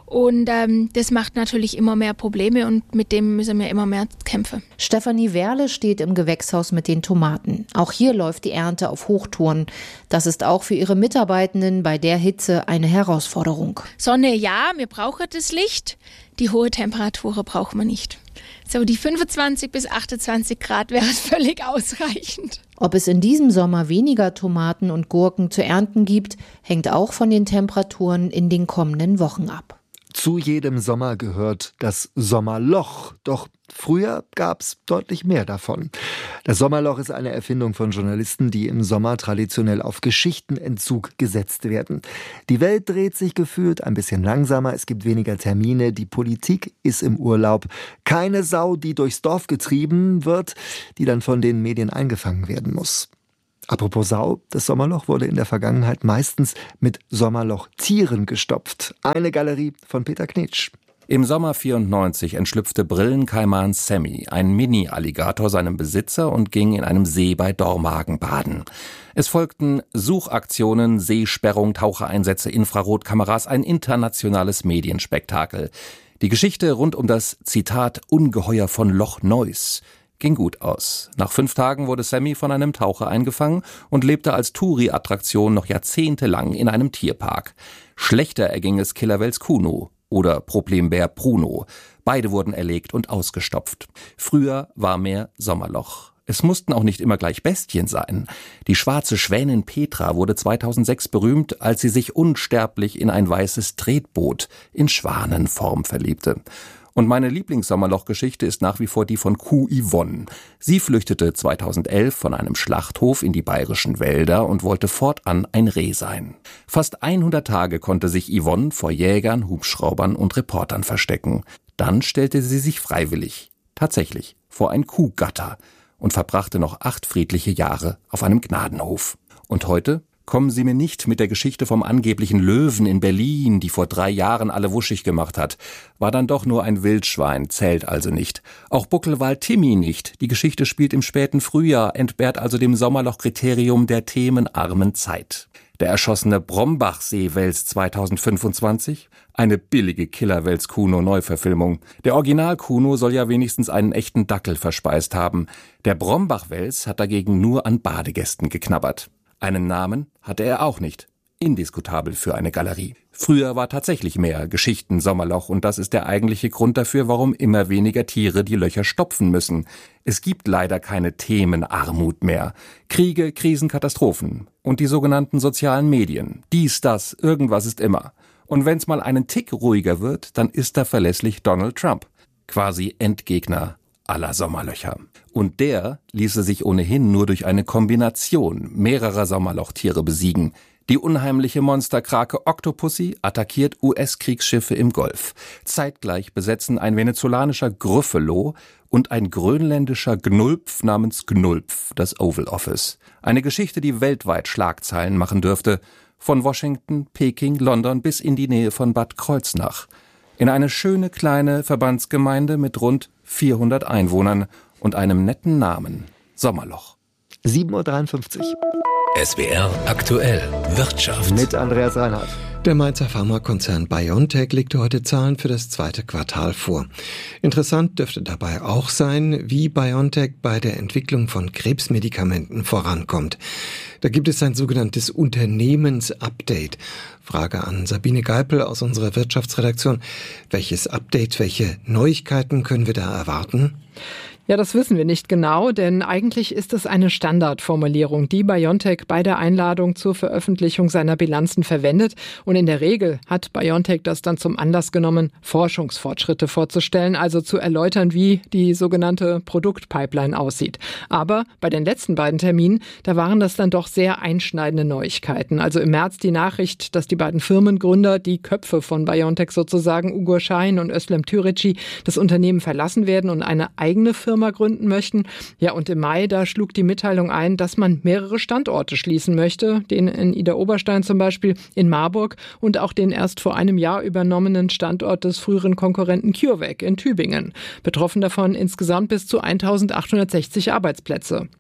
Speaker 20: Und ähm, das macht natürlich immer mehr Probleme und mit dem müssen wir immer mehr kämpfen.
Speaker 18: Stefanie Werle steht im Gewächshaus mit den Tomaten. Auch hier läuft die Ernte auf Hochtouren. Das ist auch für ihre Mitarbeitenden bei der Hitze eine Herausforderung.
Speaker 20: Sonne ja, wir brauchen das Licht. Die hohe Temperatur brauchen wir nicht. So die fünfundzwanzig bis achtundzwanzig Grad wäre völlig ausreichend.
Speaker 18: Ob es in diesem Sommer weniger Tomaten und Gurken zu ernten gibt, hängt auch von den Temperaturen in den kommenden Wochen ab.
Speaker 3: Zu jedem Sommer gehört das Sommerloch. Doch früher gab es deutlich mehr davon. Das Sommerloch ist eine Erfindung von Journalisten, die im Sommer traditionell auf Geschichtenentzug gesetzt werden. Die Welt dreht sich gefühlt ein bisschen langsamer, es gibt weniger Termine, die Politik ist im Urlaub. Keine Sau, die durchs Dorf getrieben wird, die dann von den Medien eingefangen werden muss. Apropos Sau, das Sommerloch wurde in der Vergangenheit meistens mit Sommerlochtieren gestopft. Eine Galerie von Peter Knetsch.
Speaker 21: Im Sommer vierundneunzig entschlüpfte Brillenkaiman Sammy, ein Mini-Alligator, seinem Besitzer und ging in einem See bei Dormagen baden. Es folgten Suchaktionen, Seesperrung, Tauchereinsätze, Infrarotkameras, ein internationales Medienspektakel. Die Geschichte rund um das, Zitat, Ungeheuer von Loch Ness ging gut aus. Nach fünf Tagen wurde Sammy von einem Taucher eingefangen und lebte als Touri-Attraktion noch jahrzehntelang in einem Tierpark. Schlechter erging es Killerwels Kuno oder Problembär Bruno. Beide wurden erlegt und ausgestopft. Früher war mehr Sommerloch. Es mussten auch nicht immer gleich Bestien sein. Die schwarze Schwänin Petra wurde zweitausendsechs berühmt, als sie sich unsterblich in ein weißes Tretboot in Schwanenform verliebte. Und meine Lieblingssommerloch-Geschichte ist nach wie vor die von Kuh Yvonne. Sie flüchtete zweitausendelf von einem Schlachthof in die bayerischen Wälder und wollte fortan ein Reh sein. Fast hundert Tage konnte sich Yvonne vor Jägern, Hubschraubern und Reportern verstecken. Dann stellte sie sich freiwillig, tatsächlich, vor ein Kuhgatter und verbrachte noch acht friedliche Jahre auf einem Gnadenhof. Und heute? Kommen Sie mir nicht mit der Geschichte vom angeblichen Löwen in Berlin, die vor drei Jahren alle wuschig gemacht hat. War dann doch nur ein Wildschwein, zählt also nicht. Auch Buckelwald Timmy nicht. Die Geschichte spielt im späten Frühjahr, entbehrt also dem Sommerloch-Kriterium der themenarmen Zeit. Der erschossene Brombach-Seewels zweitausendfünfundzwanzig? Eine billige Killerwels-Kuno-Neuverfilmung. Der Original-Kuno soll ja wenigstens einen echten Dackel verspeist haben. Der Brombach-Wels hat dagegen nur an Badegästen geknabbert. Einen Namen hatte er auch nicht. Indiskutabel für eine Galerie. Früher war tatsächlich mehr Geschichten Sommerloch und das ist der eigentliche Grund dafür, warum immer weniger Tiere die Löcher stopfen müssen. Es gibt leider keine Themenarmut mehr. Kriege, Krisen, Katastrophen und die sogenannten sozialen Medien. Dies, das, irgendwas ist immer. Und wenn's mal einen Tick ruhiger wird, dann ist da verlässlich Donald Trump. Quasi Endgegner aller Sommerlöcher. Und der ließe sich ohnehin nur durch eine Kombination mehrerer Sommerlochtiere besiegen. Die unheimliche Monsterkrake Octopussy attackiert U S-Kriegsschiffe im Golf. Zeitgleich besetzen ein venezolanischer Gryffalo und ein grönländischer Gnulpf namens Gnulpf das Oval Office. Eine Geschichte, die weltweit Schlagzeilen machen dürfte. Von Washington, Peking, London bis in die Nähe von Bad Kreuznach. In eine schöne kleine Verbandsgemeinde mit rund vierhundert Einwohnern und einem netten Namen. Sommerloch.
Speaker 3: sieben Uhr dreiundfünfzig.
Speaker 5: S W R aktuell Wirtschaft.
Speaker 3: Mit Andreas Reinhardt.
Speaker 22: Der Mainzer Pharmakonzern BioNTech legte heute Zahlen für das zweite Quartal vor. Interessant dürfte dabei auch sein, wie BioNTech bei der Entwicklung von Krebsmedikamenten vorankommt. Da gibt es ein sogenanntes Unternehmensupdate. Frage an Sabine Geipel aus unserer Wirtschaftsredaktion. Welches Update, welche Neuigkeiten können wir da erwarten?
Speaker 23: Ja, das wissen wir nicht genau, denn eigentlich ist es eine Standardformulierung, die BioNTech bei der Einladung zur Veröffentlichung seiner Bilanzen verwendet. Und in der Regel hat BioNTech das dann zum Anlass genommen, Forschungsfortschritte vorzustellen, also zu erläutern, wie die sogenannte Produktpipeline aussieht. Aber bei den letzten beiden Terminen, da waren das dann doch sehr einschneidende Neuigkeiten. Also im März die Nachricht, dass die beiden Firmengründer, die Köpfe von BioNTech sozusagen, Ugur Şahin und Özlem Türeci, das Unternehmen verlassen werden und eine eigene Firma gründen möchten. Ja, und im Mai, da schlug die Mitteilung ein, dass man mehrere Standorte schließen möchte, den in Idar-Oberstein zum Beispiel, in Marburg und auch den erst vor einem Jahr übernommenen Standort des früheren Konkurrenten CureVac in Tübingen. Betroffen davon insgesamt bis zu eintausendachthundertsechzig Arbeitsplätze.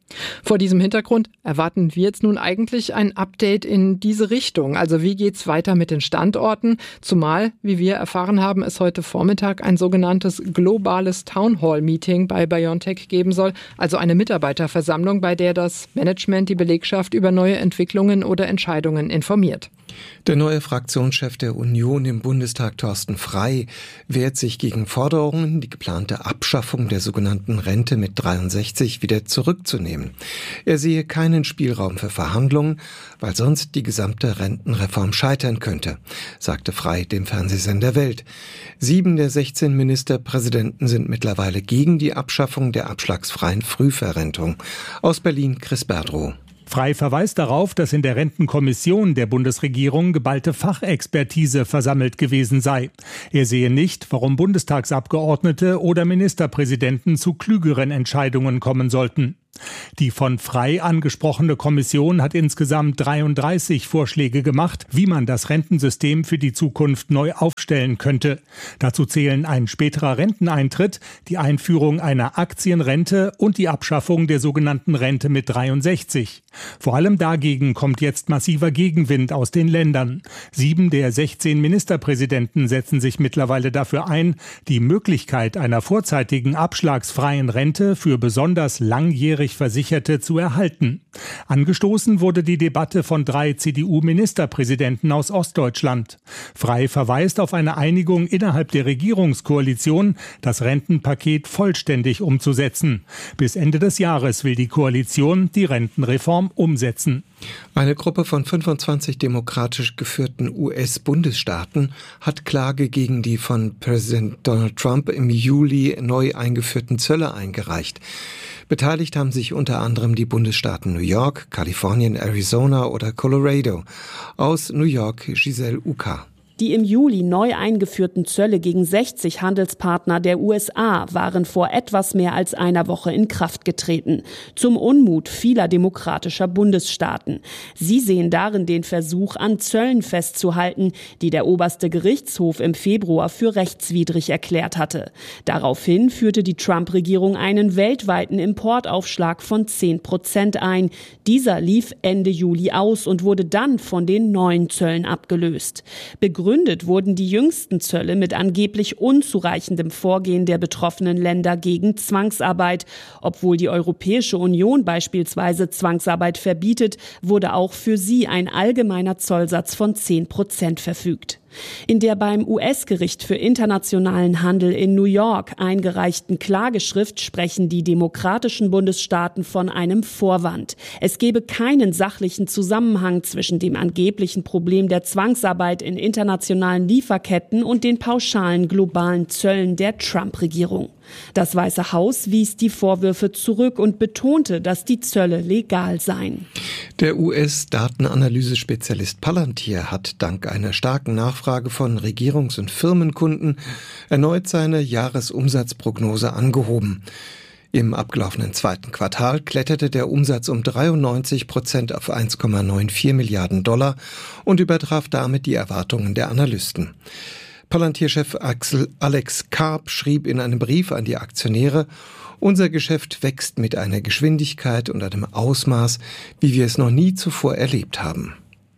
Speaker 23: Vor diesem Hintergrund erwarten wir jetzt nun eigentlich ein Update in diese Richtung. Also wie geht's weiter mit den Standorten? Zumal, wie wir erfahren haben, es heute Vormittag ein sogenanntes globales Townhall-Meeting bei BioNTech geben soll. Also eine Mitarbeiterversammlung, bei der das Management die Belegschaft über neue Entwicklungen oder Entscheidungen informiert.
Speaker 22: Der neue Fraktionschef der Union im Bundestag, Thorsten Frey, wehrt sich gegen Forderungen, die geplante Abschaffung der sogenannten Rente mit dreiundsechzig wieder zurückzunehmen. Er sehe keinen Spielraum für Verhandlungen, weil sonst die gesamte Rentenreform scheitern könnte, sagte Frey dem Fernsehsender Welt. Sieben der sechzehn Ministerpräsidenten sind mittlerweile gegen die Abschaffung der abschlagsfreien Frühverrentung. Aus Berlin Chris Berdrow.
Speaker 1: Frey verweist darauf, dass in der Rentenkommission der Bundesregierung geballte Fachexpertise versammelt gewesen sei. Er sehe nicht, warum Bundestagsabgeordnete oder Ministerpräsidenten zu klügeren Entscheidungen kommen sollten. Die von Frey angesprochene Kommission hat insgesamt dreiunddreißig Vorschläge gemacht, wie man das Rentensystem für die Zukunft neu aufstellen könnte. Dazu zählen ein späterer Renteneintritt, die Einführung einer Aktienrente und die Abschaffung der sogenannten Rente mit dreiundsechzig. Vor allem dagegen kommt jetzt massiver Gegenwind aus den Ländern. Sieben der sechzehn Ministerpräsidenten setzen sich mittlerweile dafür ein, die Möglichkeit einer vorzeitigen abschlagsfreien Rente für besonders langjährig Versicherte zu erhalten. Angestoßen wurde die Debatte von drei C D U-Ministerpräsidenten aus Ostdeutschland. Frey verweist auf eine Einigung innerhalb der Regierungskoalition, das Rentenpaket vollständig umzusetzen. Bis Ende des Jahres will die Koalition die Rentenreform umsetzen.
Speaker 22: Eine Gruppe von fünfundzwanzig demokratisch geführten U S-Bundesstaaten hat Klage gegen die von Präsident Donald Trump im Juli neu eingeführten Zölle eingereicht. Beteiligt haben sich unter anderem die Bundesstaaten New York, Kalifornien, Arizona oder Colorado. Aus New York Giselle Uka.
Speaker 2: Die im Juli neu eingeführten Zölle gegen sechzig Handelspartner der U S A waren vor etwas mehr als einer Woche in Kraft getreten. Zum Unmut vieler demokratischer Bundesstaaten. Sie sehen darin den Versuch, an Zöllen festzuhalten, die der oberste Gerichtshof im Februar für rechtswidrig erklärt hatte. Daraufhin führte die Trump-Regierung einen weltweiten Importaufschlag von zehn Prozent ein. Dieser lief Ende Juli aus und wurde dann von den neuen Zöllen abgelöst. Begründet wurden die jüngsten Zölle mit angeblich unzureichendem Vorgehen der betroffenen Länder gegen Zwangsarbeit. Obwohl die Europäische Union beispielsweise Zwangsarbeit verbietet, wurde auch für sie ein allgemeiner Zollsatz von zehn Prozent verfügt. In der beim U S-Gericht für internationalen Handel in New York eingereichten Klageschrift sprechen die demokratischen Bundesstaaten von einem Vorwand. Es gebe keinen sachlichen Zusammenhang zwischen dem angeblichen Problem der Zwangsarbeit in internationalen Lieferketten und den pauschalen globalen Zöllen der Trump-Regierung. Das Weiße Haus wies die Vorwürfe zurück und betonte, dass die Zölle legal seien.
Speaker 22: Der U S-Datenanalyse-Spezialist Palantir hat dank einer starken Nachfrage von Regierungs- und Firmenkunden erneut seine Jahresumsatzprognose angehoben. Im abgelaufenen zweiten Quartal kletterte der Umsatz um dreiundneunzig Prozent auf eins Komma vierundneunzig Milliarden Dollar und übertraf damit die Erwartungen der Analysten. Palantir-Chef Axel Alex Karp schrieb in einem Brief an die Aktionäre: Unser Geschäft wächst mit einer Geschwindigkeit und einem Ausmaß, wie wir es noch nie zuvor erlebt haben.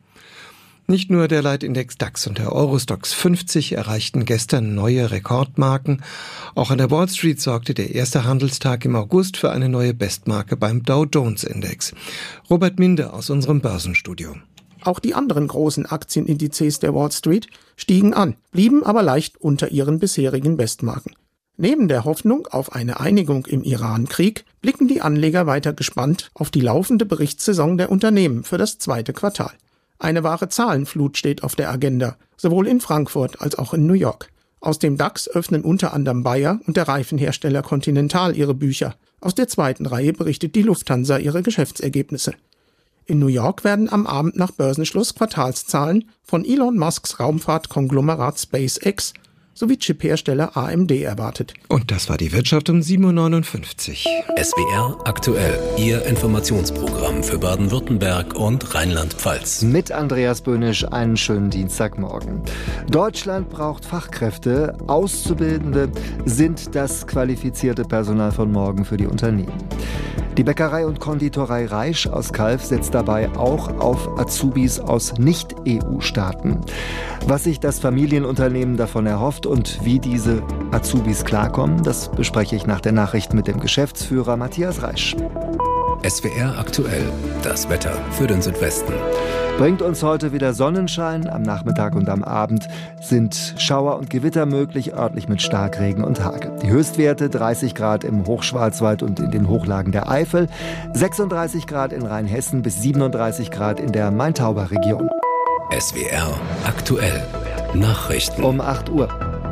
Speaker 22: Nicht nur der Leitindex DAX und der Eurostoxx fünfzig erreichten gestern neue Rekordmarken. Auch an der Wall Street sorgte der erste Handelstag im August für eine neue Bestmarke beim Dow Jones Index. Robert Minde aus unserem Börsenstudio.
Speaker 4: Auch die anderen großen Aktienindizes der Wall Street stiegen an, blieben aber leicht unter ihren bisherigen Bestmarken. Neben der Hoffnung auf eine Einigung im Iran-Krieg blicken die Anleger weiter gespannt auf die laufende Berichtssaison der Unternehmen für das zweite Quartal. Eine wahre Zahlenflut steht auf der Agenda, sowohl in Frankfurt als auch in New York. Aus dem DAX öffnen unter anderem Bayer und der Reifenhersteller Continental ihre Bücher. Aus der zweiten Reihe berichtet die Lufthansa ihre Geschäftsergebnisse. In New York werden am Abend nach Börsenschluss Quartalszahlen von Elon Musks Raumfahrtkonglomerat SpaceX sowie Chiphersteller A M D erwartet.
Speaker 22: Und das war die Wirtschaft um sieben Uhr neunundfünfzig.
Speaker 5: S W R aktuell, Ihr Informationsprogramm für Baden-Württemberg und Rheinland-Pfalz.
Speaker 3: Mit Andreas Böhnisch einen schönen Dienstagmorgen. Deutschland braucht Fachkräfte. Auszubildende sind das qualifizierte Personal von morgen für die Unternehmen. Die Bäckerei und Konditorei Reisch aus Calw setzt dabei auch auf Azubis aus Nicht-E U-Staaten. Was sich das Familienunternehmen davon erhofft und wie diese Azubis klarkommen, das bespreche ich nach der Nachricht mit dem Geschäftsführer Matthias Reisch.
Speaker 5: S W R aktuell, das Wetter für den Südwesten.
Speaker 3: Bringt uns heute wieder Sonnenschein. Am Nachmittag und am Abend sind Schauer und Gewitter möglich, örtlich mit Starkregen und Hagel. Die Höchstwerte dreißig Grad im Hochschwarzwald und in den Hochlagen der Eifel, sechsunddreißig Grad in Rheinhessen bis siebenunddreißig Grad in der Main-Tauber-Region.
Speaker 5: S W R aktuell, Nachrichten.
Speaker 3: Um acht Uhr.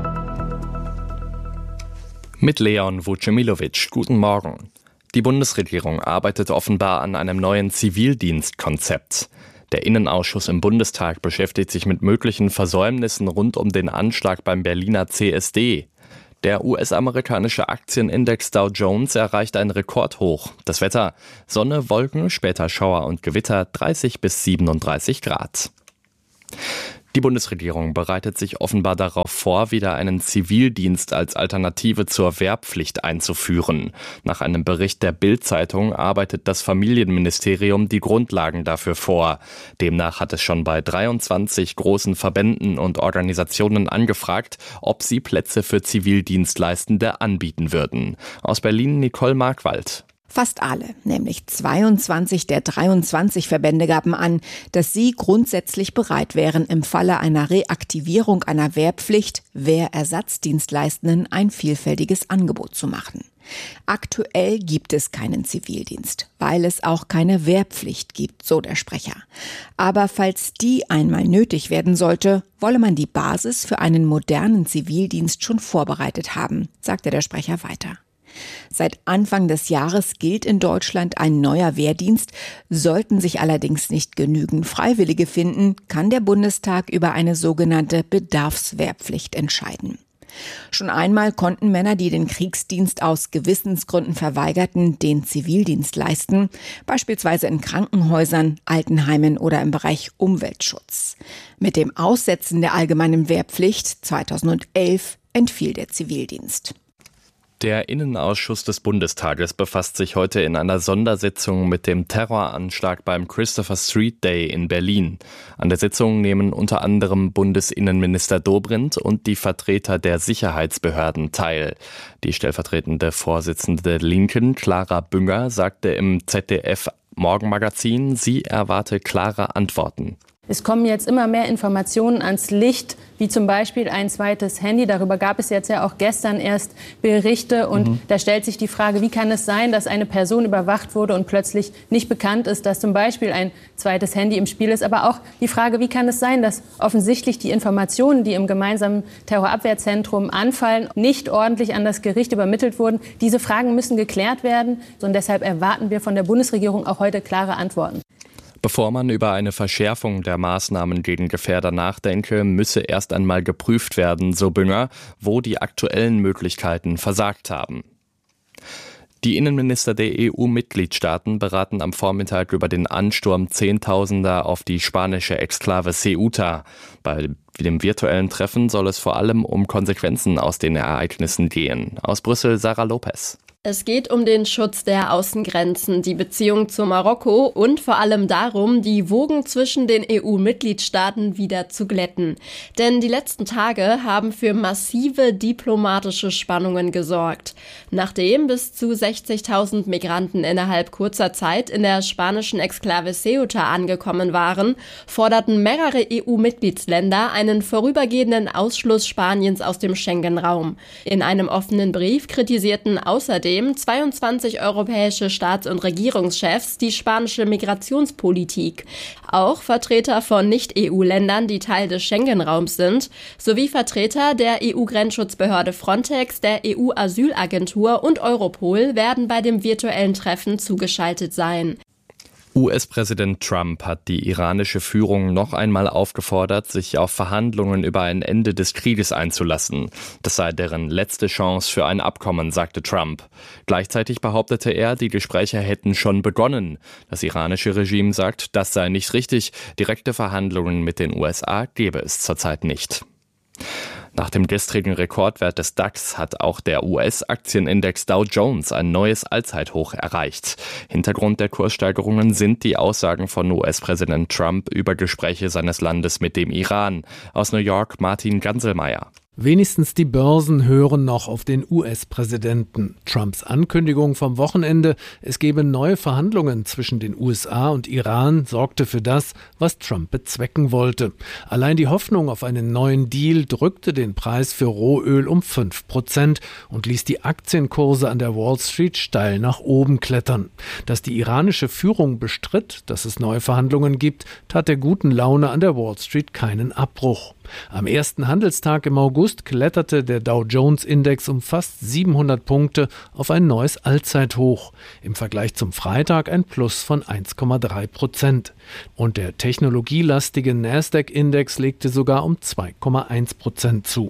Speaker 10: Mit Leon Vucemilovic. Guten Morgen. Die Bundesregierung arbeitet offenbar an einem neuen Zivildienstkonzept. Der Innenausschuss im Bundestag beschäftigt sich mit möglichen Versäumnissen rund um den Anschlag beim Berliner C S D. Der U S-amerikanische Aktienindex Dow Jones erreicht ein Rekordhoch. Das Wetter: Sonne, Wolken, später Schauer und Gewitter, dreißig bis siebenunddreißig Grad. Die Bundesregierung bereitet sich offenbar darauf vor, wieder einen Zivildienst als Alternative zur Wehrpflicht einzuführen. Nach einem Bericht der Bild-Zeitung arbeitet das Familienministerium die Grundlagen dafür vor. Demnach hat es schon bei dreiundzwanzig großen Verbänden und Organisationen angefragt, ob sie Plätze für Zivildienstleistende anbieten würden. Aus Berlin Nicole Markwald.
Speaker 7: Fast alle, nämlich zweiundzwanzig der dreiundzwanzig Verbände gaben an, dass sie grundsätzlich bereit wären, im Falle einer Reaktivierung einer Wehrpflicht Wehrersatzdienstleistenden ein vielfältiges Angebot zu machen. Aktuell gibt es keinen Zivildienst, weil es auch keine Wehrpflicht gibt, so der Sprecher. Aber falls die einmal nötig werden sollte, wolle man die Basis für einen modernen Zivildienst schon vorbereitet haben, sagte der Sprecher weiter. Seit Anfang des Jahres gilt in Deutschland ein neuer Wehrdienst. Sollten sich allerdings nicht genügend Freiwillige finden, kann der Bundestag über eine sogenannte Bedarfswehrpflicht entscheiden. Schon einmal konnten Männer, die den Kriegsdienst aus Gewissensgründen verweigerten, den Zivildienst leisten, beispielsweise in Krankenhäusern, Altenheimen oder im Bereich Umweltschutz. Mit dem Aussetzen der allgemeinen Wehrpflicht zweitausendelf entfiel der Zivildienst.
Speaker 10: Der Innenausschuss des Bundestages befasst sich heute in einer Sondersitzung mit dem Terroranschlag beim Christopher Street Day in Berlin. An der Sitzung nehmen unter anderem Bundesinnenminister Dobrindt und die Vertreter der Sicherheitsbehörden teil. Die stellvertretende Vorsitzende der Linken, Clara Bünger, sagte im Z D F-Morgenmagazin, sie erwarte klare Antworten.
Speaker 8: Es kommen jetzt immer mehr Informationen ans Licht, wie zum Beispiel ein zweites Handy. Darüber gab es jetzt ja auch gestern erst Berichte. Und mhm. da stellt sich die Frage, wie kann es sein, dass eine Person überwacht wurde und plötzlich nicht bekannt ist, dass zum Beispiel ein zweites Handy im Spiel ist. Aber auch die Frage, wie kann es sein, dass offensichtlich die Informationen, die im gemeinsamen Terrorabwehrzentrum anfallen, nicht ordentlich an das Gericht übermittelt wurden. Diese Fragen müssen geklärt werden. Und deshalb erwarten wir von der Bundesregierung auch heute klare Antworten.
Speaker 10: Bevor man über eine Verschärfung der Maßnahmen gegen Gefährder nachdenke, müsse erst einmal geprüft werden, so Bünger, wo die aktuellen Möglichkeiten versagt haben. Die Innenminister der E U-Mitgliedstaaten beraten am Vormittag über den Ansturm Zehntausender auf die spanische Exklave Ceuta. Bei dem virtuellen Treffen soll es vor allem um Konsequenzen aus den Ereignissen gehen. Aus Brüssel Sarah Lopez.
Speaker 9: Es geht um den Schutz der Außengrenzen, die Beziehung zu Marokko und vor allem darum, die Wogen zwischen den E U-Mitgliedstaaten wieder zu glätten. Denn die letzten Tage haben für massive diplomatische Spannungen gesorgt. Nachdem bis zu sechzigtausend Migranten innerhalb kurzer Zeit in der spanischen Exklave Ceuta angekommen waren, forderten mehrere E U-Mitgliedsländer einen vorübergehenden Ausschluss Spaniens aus dem Schengen-Raum. In einem offenen Brief kritisierten außerdem zweiundzwanzig europäische Staats- und Regierungschefs die spanische Migrationspolitik. Auch Vertreter von Nicht-E U-Ländern, die Teil des Schengen-Raums sind, sowie Vertreter der E U-Grenzschutzbehörde Frontex, der E U-Asylagentur und Europol werden bei dem virtuellen Treffen zugeschaltet sein.
Speaker 10: U S-Präsident Trump hat die iranische Führung noch einmal aufgefordert, sich auf Verhandlungen über ein Ende des Krieges einzulassen. Das sei deren letzte Chance für ein Abkommen, sagte Trump. Gleichzeitig behauptete er, die Gespräche hätten schon begonnen. Das iranische Regime sagt, das sei nicht richtig. Direkte Verhandlungen mit den U S A gebe es zurzeit nicht. Nach Nach dem gestrigen Rekordwert des DAX hat auch der U S-Aktienindex Dow Jones ein neues Allzeithoch erreicht. Hintergrund der Kurssteigerungen sind die Aussagen von U S-Präsident Trump über Gespräche seines Landes mit dem Iran. Aus New York Martin Ganselmeier.
Speaker 6: Wenigstens die Börsen hören noch auf den U S-Präsidenten. Trumps Ankündigung vom Wochenende, es gebe neue Verhandlungen zwischen den U S A und Iran, sorgte für das, was Trump bezwecken wollte. Allein die Hoffnung auf einen neuen Deal drückte den Preis für Rohöl um fünf Prozent und ließ die Aktienkurse an der Wall Street steil nach oben klettern. Dass die iranische Führung bestritt, dass es neue Verhandlungen gibt, tat der guten Laune an der Wall Street keinen Abbruch. Am ersten Handelstag im August kletterte der Dow-Jones-Index um fast siebenhundert Punkte auf ein neues Allzeithoch. Im Vergleich zum Freitag ein Plus von eins Komma drei Prozent. Und der technologielastige Nasdaq-Index legte sogar um zwei Komma eins Prozent zu.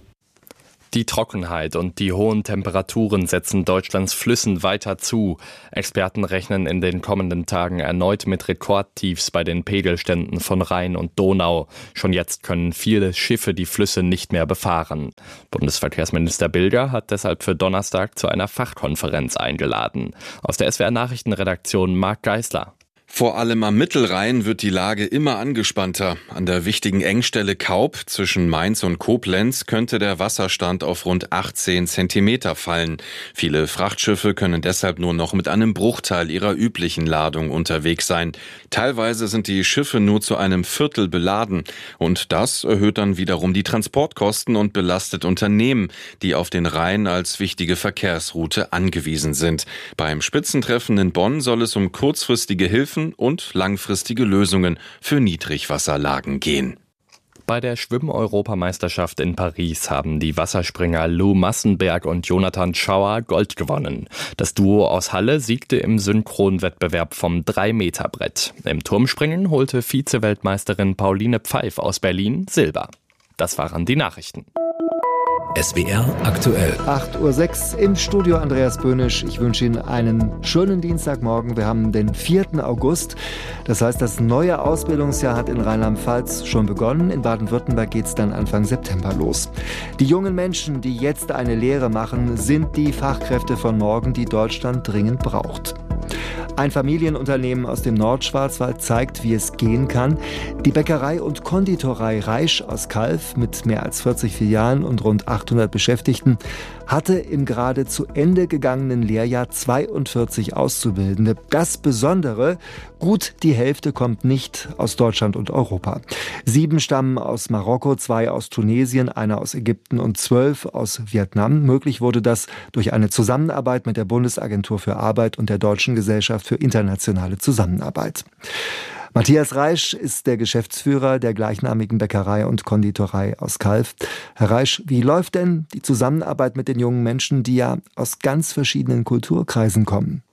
Speaker 10: Die Trockenheit und die hohen Temperaturen setzen Deutschlands Flüssen weiter zu. Experten rechnen in den kommenden Tagen erneut mit Rekordtiefs bei den Pegelständen von Rhein und Donau. Schon jetzt können viele Schiffe die Flüsse nicht mehr befahren. Bundesverkehrsminister Bilger hat deshalb für Donnerstag zu einer Fachkonferenz eingeladen. Aus der S W R-Nachrichtenredaktion Marc Geisler.
Speaker 13: Vor allem am Mittelrhein wird die Lage immer angespannter. An der wichtigen Engstelle Kaup zwischen Mainz und Koblenz könnte der Wasserstand auf rund achtzehn Zentimeter fallen. Viele Frachtschiffe können deshalb nur noch mit einem Bruchteil ihrer üblichen Ladung unterwegs sein. Teilweise sind die Schiffe nur zu einem Viertel beladen. Und das erhöht dann wiederum die Transportkosten und belastet Unternehmen, die auf den Rhein als wichtige Verkehrsroute angewiesen sind. Beim Spitzentreffen in Bonn soll es um kurzfristige Hilfen und langfristige Lösungen für Niedrigwasserlagen gehen.
Speaker 10: Bei der Schwimm-Europameisterschaft in Paris haben die Wasserspringer Lou Massenberg und Jonathan Schauer Gold gewonnen. Das Duo aus Halle siegte im Synchronwettbewerb vom drei Meter Brett. Im Turmspringen holte Vize-Weltmeisterin Pauline Pfeif aus Berlin Silber. Das waren die Nachrichten.
Speaker 5: S W R aktuell.
Speaker 3: acht Uhr sechs im Studio Andreas Böhnisch. Ich wünsche Ihnen einen schönen Dienstagmorgen. Wir haben den vierten August. Das heißt, das neue Ausbildungsjahr hat in Rheinland-Pfalz schon begonnen. In Baden-Württemberg geht es dann Anfang September los. Die jungen Menschen, die jetzt eine Lehre machen, sind die Fachkräfte von morgen, die Deutschland dringend braucht. Ein Familienunternehmen aus dem Nordschwarzwald zeigt, wie es gehen kann. Die Bäckerei und Konditorei Reisch aus Calw mit mehr als vierzig Filialen und rund achthundert Beschäftigten hatte im gerade zu Ende gegangenen Lehrjahr zweiundvierzig Auszubildende. Das Besondere, gut die Hälfte kommt nicht aus Deutschland und Europa. Sieben stammen aus Marokko, zwei aus Tunesien, einer aus Ägypten und zwölf aus Vietnam. Möglich wurde das durch eine Zusammenarbeit mit der Bundesagentur für Arbeit und der Deutschen Gesellschaft für internationale Zusammenarbeit. Matthias Reisch ist der Geschäftsführer der gleichnamigen Bäckerei und Konditorei aus Calw. Herr Reisch, wie läuft denn die Zusammenarbeit mit den jungen Menschen, die ja aus ganz verschiedenen Kulturkreisen kommen?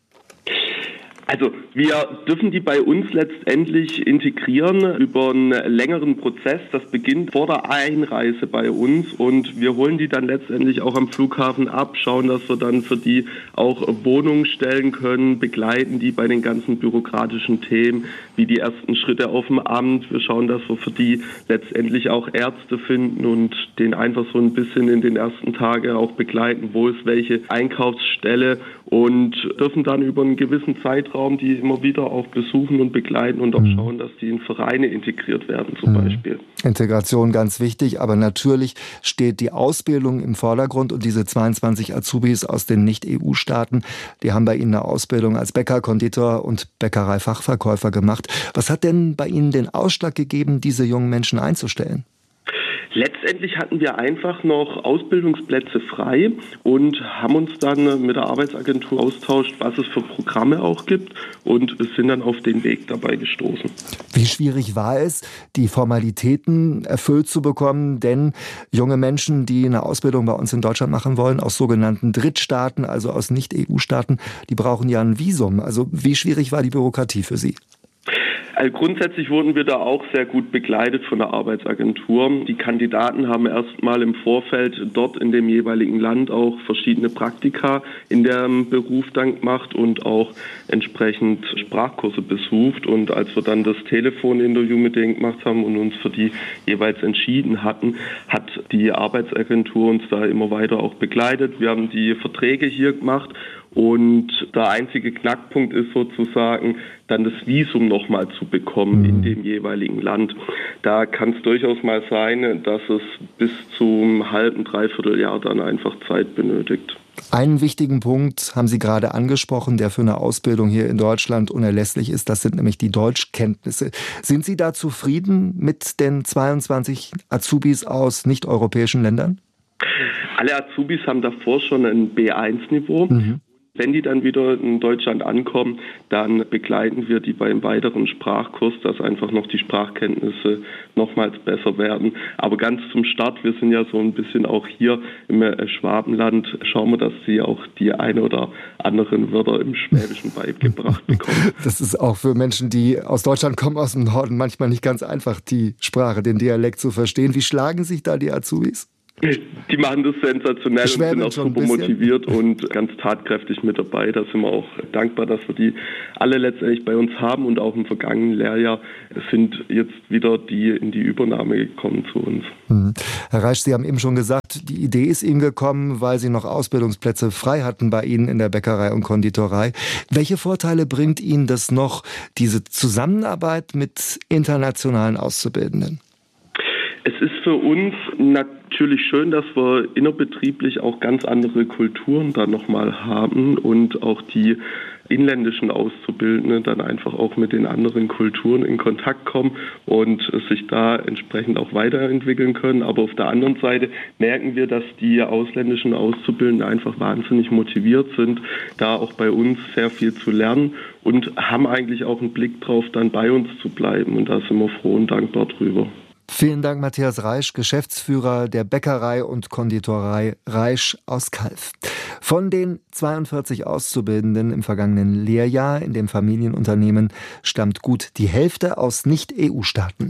Speaker 11: Also wir dürfen die bei uns letztendlich integrieren über einen längeren Prozess. Das beginnt vor der Einreise bei uns und wir holen die dann letztendlich auch am Flughafen ab, schauen, dass wir dann für die auch Wohnungen stellen können, begleiten die bei den ganzen bürokratischen Themen, wie die ersten Schritte auf dem Amt. Wir schauen, dass wir für die letztendlich auch Ärzte finden und den einfach so ein bisschen in den ersten Tagen auch begleiten, wo ist welche Einkaufsstelle und dürfen dann über einen gewissen Zeitraum die immer wieder auch besuchen und begleiten und auch mhm. schauen, dass die in Vereine integriert werden zum mhm. Beispiel.
Speaker 3: Integration ganz wichtig, aber natürlich steht die Ausbildung im Vordergrund und diese zweiundzwanzig Azubis aus den Nicht-E U-Staaten, die haben bei Ihnen eine Ausbildung als Bäcker, Konditor und Bäckereifachverkäufer gemacht. Was hat denn bei Ihnen den Ausschlag gegeben, diese jungen Menschen einzustellen?
Speaker 11: Letztendlich hatten wir einfach noch Ausbildungsplätze frei und haben uns dann mit der Arbeitsagentur austauscht, was es für Programme auch gibt und sind dann auf den Weg dabei gestoßen.
Speaker 3: Wie schwierig war es, die Formalitäten erfüllt zu bekommen? Denn junge Menschen, die eine Ausbildung bei uns in Deutschland machen wollen, aus sogenannten Drittstaaten, also aus Nicht-E U-Staaten, die brauchen ja ein Visum. Also wie schwierig war die Bürokratie für Sie?
Speaker 11: Also grundsätzlich wurden wir da auch sehr gut begleitet von der Arbeitsagentur. Die Kandidaten haben erstmal im Vorfeld dort in dem jeweiligen Land auch verschiedene Praktika in dem Beruf dann gemacht und auch entsprechend Sprachkurse besucht. Und als wir dann das Telefoninterview mit denen gemacht haben und uns für die jeweils entschieden hatten, hat die Arbeitsagentur uns da immer weiter auch begleitet. Wir haben die Verträge hier gemacht. Und der einzige Knackpunkt ist sozusagen, dann das Visum nochmal zu bekommen mhm. in dem jeweiligen Land. Da kann es durchaus mal sein, dass es bis zum halben, dreiviertel Jahr dann einfach Zeit benötigt.
Speaker 3: Einen wichtigen Punkt haben Sie gerade angesprochen, der für eine Ausbildung hier in Deutschland unerlässlich ist. Das sind nämlich die Deutschkenntnisse. Sind Sie da zufrieden mit den zweiundzwanzig Azubis aus nicht-europäischen Ländern?
Speaker 11: Alle Azubis haben davor schon ein B eins Niveau. Mhm. Wenn die dann wieder in Deutschland ankommen, dann begleiten wir die beim weiteren Sprachkurs, dass einfach noch die Sprachkenntnisse nochmals besser werden. Aber ganz zum Start, wir sind ja so ein bisschen auch hier im Schwabenland, schauen wir, dass sie auch die eine oder anderen Wörter im Schwäbischen beigebracht bekommen.
Speaker 3: Das ist auch für Menschen, die aus Deutschland kommen, aus dem Norden, manchmal nicht ganz einfach, die Sprache, den Dialekt zu verstehen. Wie schlagen sich da die Azubis?
Speaker 11: Die machen das sensationell und sind auch super motiviert und ganz tatkräftig mit dabei. Da sind wir auch dankbar, dass wir die alle letztendlich bei uns haben und auch im vergangenen Lehrjahr sind jetzt wieder die in die Übernahme gekommen zu uns.
Speaker 3: Mhm. Herr Reisch, Sie haben eben schon gesagt, die Idee ist Ihnen gekommen, weil Sie noch Ausbildungsplätze frei hatten bei Ihnen in der Bäckerei und Konditorei. Welche Vorteile bringt Ihnen das noch, diese Zusammenarbeit mit internationalen Auszubildenden?
Speaker 11: Es ist für uns natürlich schön, dass wir innerbetrieblich auch ganz andere Kulturen dann nochmal haben und auch die inländischen Auszubildenden dann einfach auch mit den anderen Kulturen in Kontakt kommen und sich da entsprechend auch weiterentwickeln können. Aber auf der anderen Seite merken wir, dass die ausländischen Auszubildenden einfach wahnsinnig motiviert sind, da auch bei uns sehr viel zu lernen und haben eigentlich auch einen Blick drauf, dann bei uns zu bleiben. Und da sind wir froh und dankbar drüber.
Speaker 3: Vielen Dank, Matthias Reisch, Geschäftsführer der Bäckerei und Konditorei Reisch aus Calw. Von den zweiundvierzig Auszubildenden im vergangenen Lehrjahr in dem Familienunternehmen stammt gut die Hälfte aus Nicht-E U-Staaten.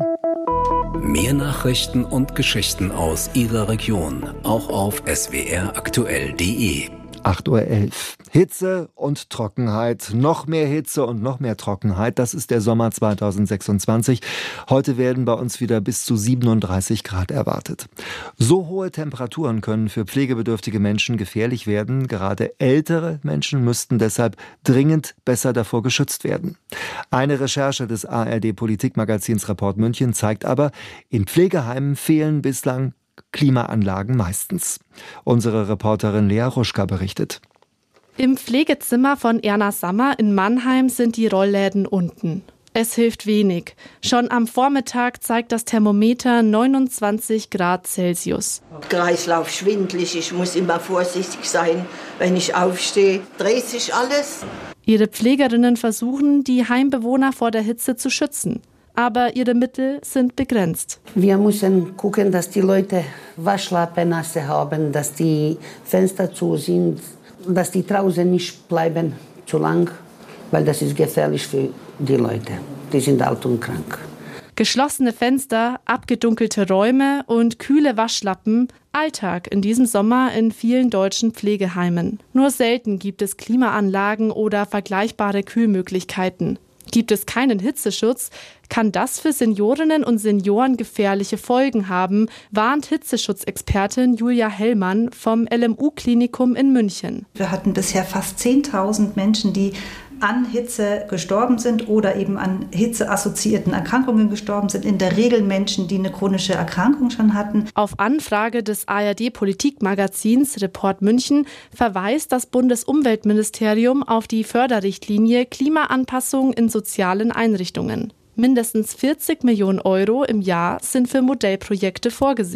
Speaker 5: Mehr Nachrichten und Geschichten aus Ihrer Region, auch auf s w r aktuell punkt d e.
Speaker 3: acht Uhr elf. Hitze und Trockenheit. Noch mehr Hitze und noch mehr Trockenheit. Das ist der Sommer zweitausendsechsundzwanzig. Heute werden bei uns wieder bis zu siebenunddreißig Grad erwartet. So hohe Temperaturen können für pflegebedürftige Menschen gefährlich werden. Gerade ältere Menschen müssten deshalb dringend besser davor geschützt werden. Eine Recherche des A R D-Politikmagazins Report München zeigt aber, in Pflegeheimen fehlen bislang Klimaanlagen meistens. Unsere Reporterin Lea Ruschka berichtet.
Speaker 12: Im Pflegezimmer von Erna Sammer in Mannheim sind die Rollläden unten. Es hilft wenig. Schon am Vormittag zeigt das Thermometer neunundzwanzig Grad Celsius.
Speaker 14: Kreislauf schwindelig, ich muss immer vorsichtig sein, wenn ich aufstehe. Dreht sich alles.
Speaker 12: Ihre Pflegerinnen versuchen, die Heimbewohner vor der Hitze zu schützen. Aber ihre Mittel sind begrenzt.
Speaker 15: Wir müssen gucken, dass die Leute Waschlappen nasse haben, dass die Fenster zu sind, dass die draußen nicht bleiben zu lang, weil das ist gefährlich für die Leute. Die sind alt und krank.
Speaker 12: Geschlossene Fenster, abgedunkelte Räume und kühle Waschlappen. Alltag in diesem Sommer in vielen deutschen Pflegeheimen. Nur selten gibt es Klimaanlagen oder vergleichbare Kühlmöglichkeiten. Gibt es keinen Hitzeschutz, kann das für Seniorinnen und Senioren gefährliche Folgen haben, warnt Hitzeschutzexpertin Julia Hellmann vom L M U-Klinikum in München.
Speaker 24: Wir hatten bisher fast zehntausend Menschen, die an Hitze gestorben sind oder eben an hitzeassoziierten Erkrankungen gestorben sind. In der Regel Menschen, die eine chronische Erkrankung schon hatten.
Speaker 12: Auf Anfrage des A R D-Politikmagazins Report München verweist das Bundesumweltministerium auf die Förderrichtlinie Klimaanpassung in sozialen Einrichtungen. Mindestens vierzig Millionen Euro im Jahr sind für Modellprojekte vorgesehen.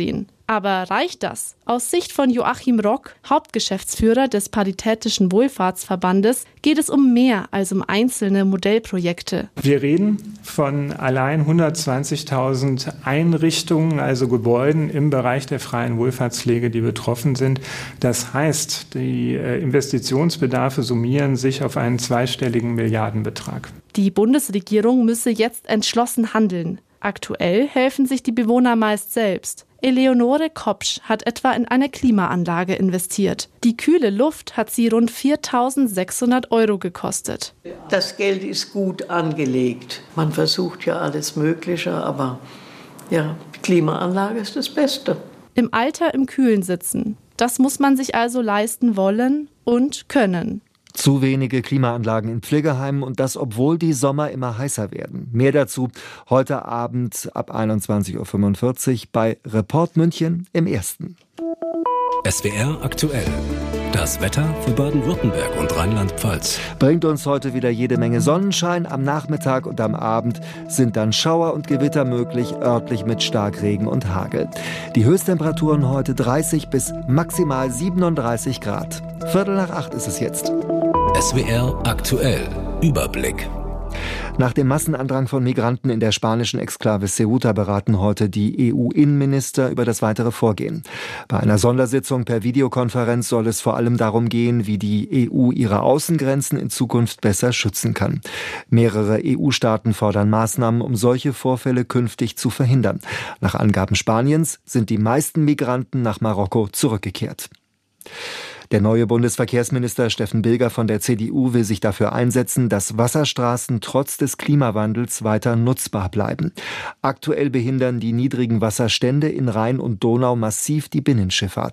Speaker 12: Aber reicht das? Aus Sicht von Joachim Rock, Hauptgeschäftsführer des Paritätischen Wohlfahrtsverbandes, geht es um mehr als um einzelne Modellprojekte.
Speaker 16: Wir reden von allein hundertzwanzigtausend Einrichtungen, also Gebäuden im Bereich der freien Wohlfahrtspflege, die betroffen sind. Das heißt, die Investitionsbedarfe summieren sich auf einen zweistelligen Milliardenbetrag.
Speaker 12: Die Bundesregierung müsse jetzt entschlossen handeln. Aktuell helfen sich die Bewohner meist selbst. Eleonore Kopsch hat etwa in eine Klimaanlage investiert. Die kühle Luft hat sie rund viertausendsechshundert Euro gekostet.
Speaker 17: Das Geld ist gut angelegt. Man versucht ja alles Mögliche, aber ja, die Klimaanlage ist das Beste.
Speaker 12: Im Alter im Kühlen sitzen. Das muss man sich also leisten wollen und können.
Speaker 3: Zu wenige Klimaanlagen in Pflegeheimen und das, obwohl die Sommer immer heißer werden. Mehr dazu heute Abend ab einundzwanzig Uhr fünfundvierzig bei Report München im Ersten.
Speaker 5: S W R aktuell. Das Wetter für Baden-Württemberg und Rheinland-Pfalz.
Speaker 3: Bringt uns heute wieder jede Menge Sonnenschein. Am Nachmittag und am Abend sind dann Schauer und Gewitter möglich, örtlich mit Starkregen und Hagel. Die Höchsttemperaturen heute dreißig bis maximal siebenunddreißig Grad. Viertel nach acht ist es jetzt.
Speaker 5: S W R aktuell. Überblick.
Speaker 3: Nach dem Massenandrang von Migranten in der spanischen Exklave Ceuta beraten heute die E U-Innenminister über das weitere Vorgehen. Bei einer Sondersitzung per Videokonferenz soll es vor allem darum gehen, wie die E U ihre Außengrenzen in Zukunft besser schützen kann. Mehrere E U-Staaten fordern Maßnahmen, um solche Vorfälle künftig zu verhindern. Nach Angaben Spaniens sind die meisten Migranten nach Marokko zurückgekehrt. Der neue Bundesverkehrsminister Steffen Bilger von der C D U will sich dafür einsetzen, dass Wasserstraßen trotz des Klimawandels weiter nutzbar bleiben. Aktuell behindern die niedrigen Wasserstände in Rhein und Donau massiv die Binnenschifffahrt.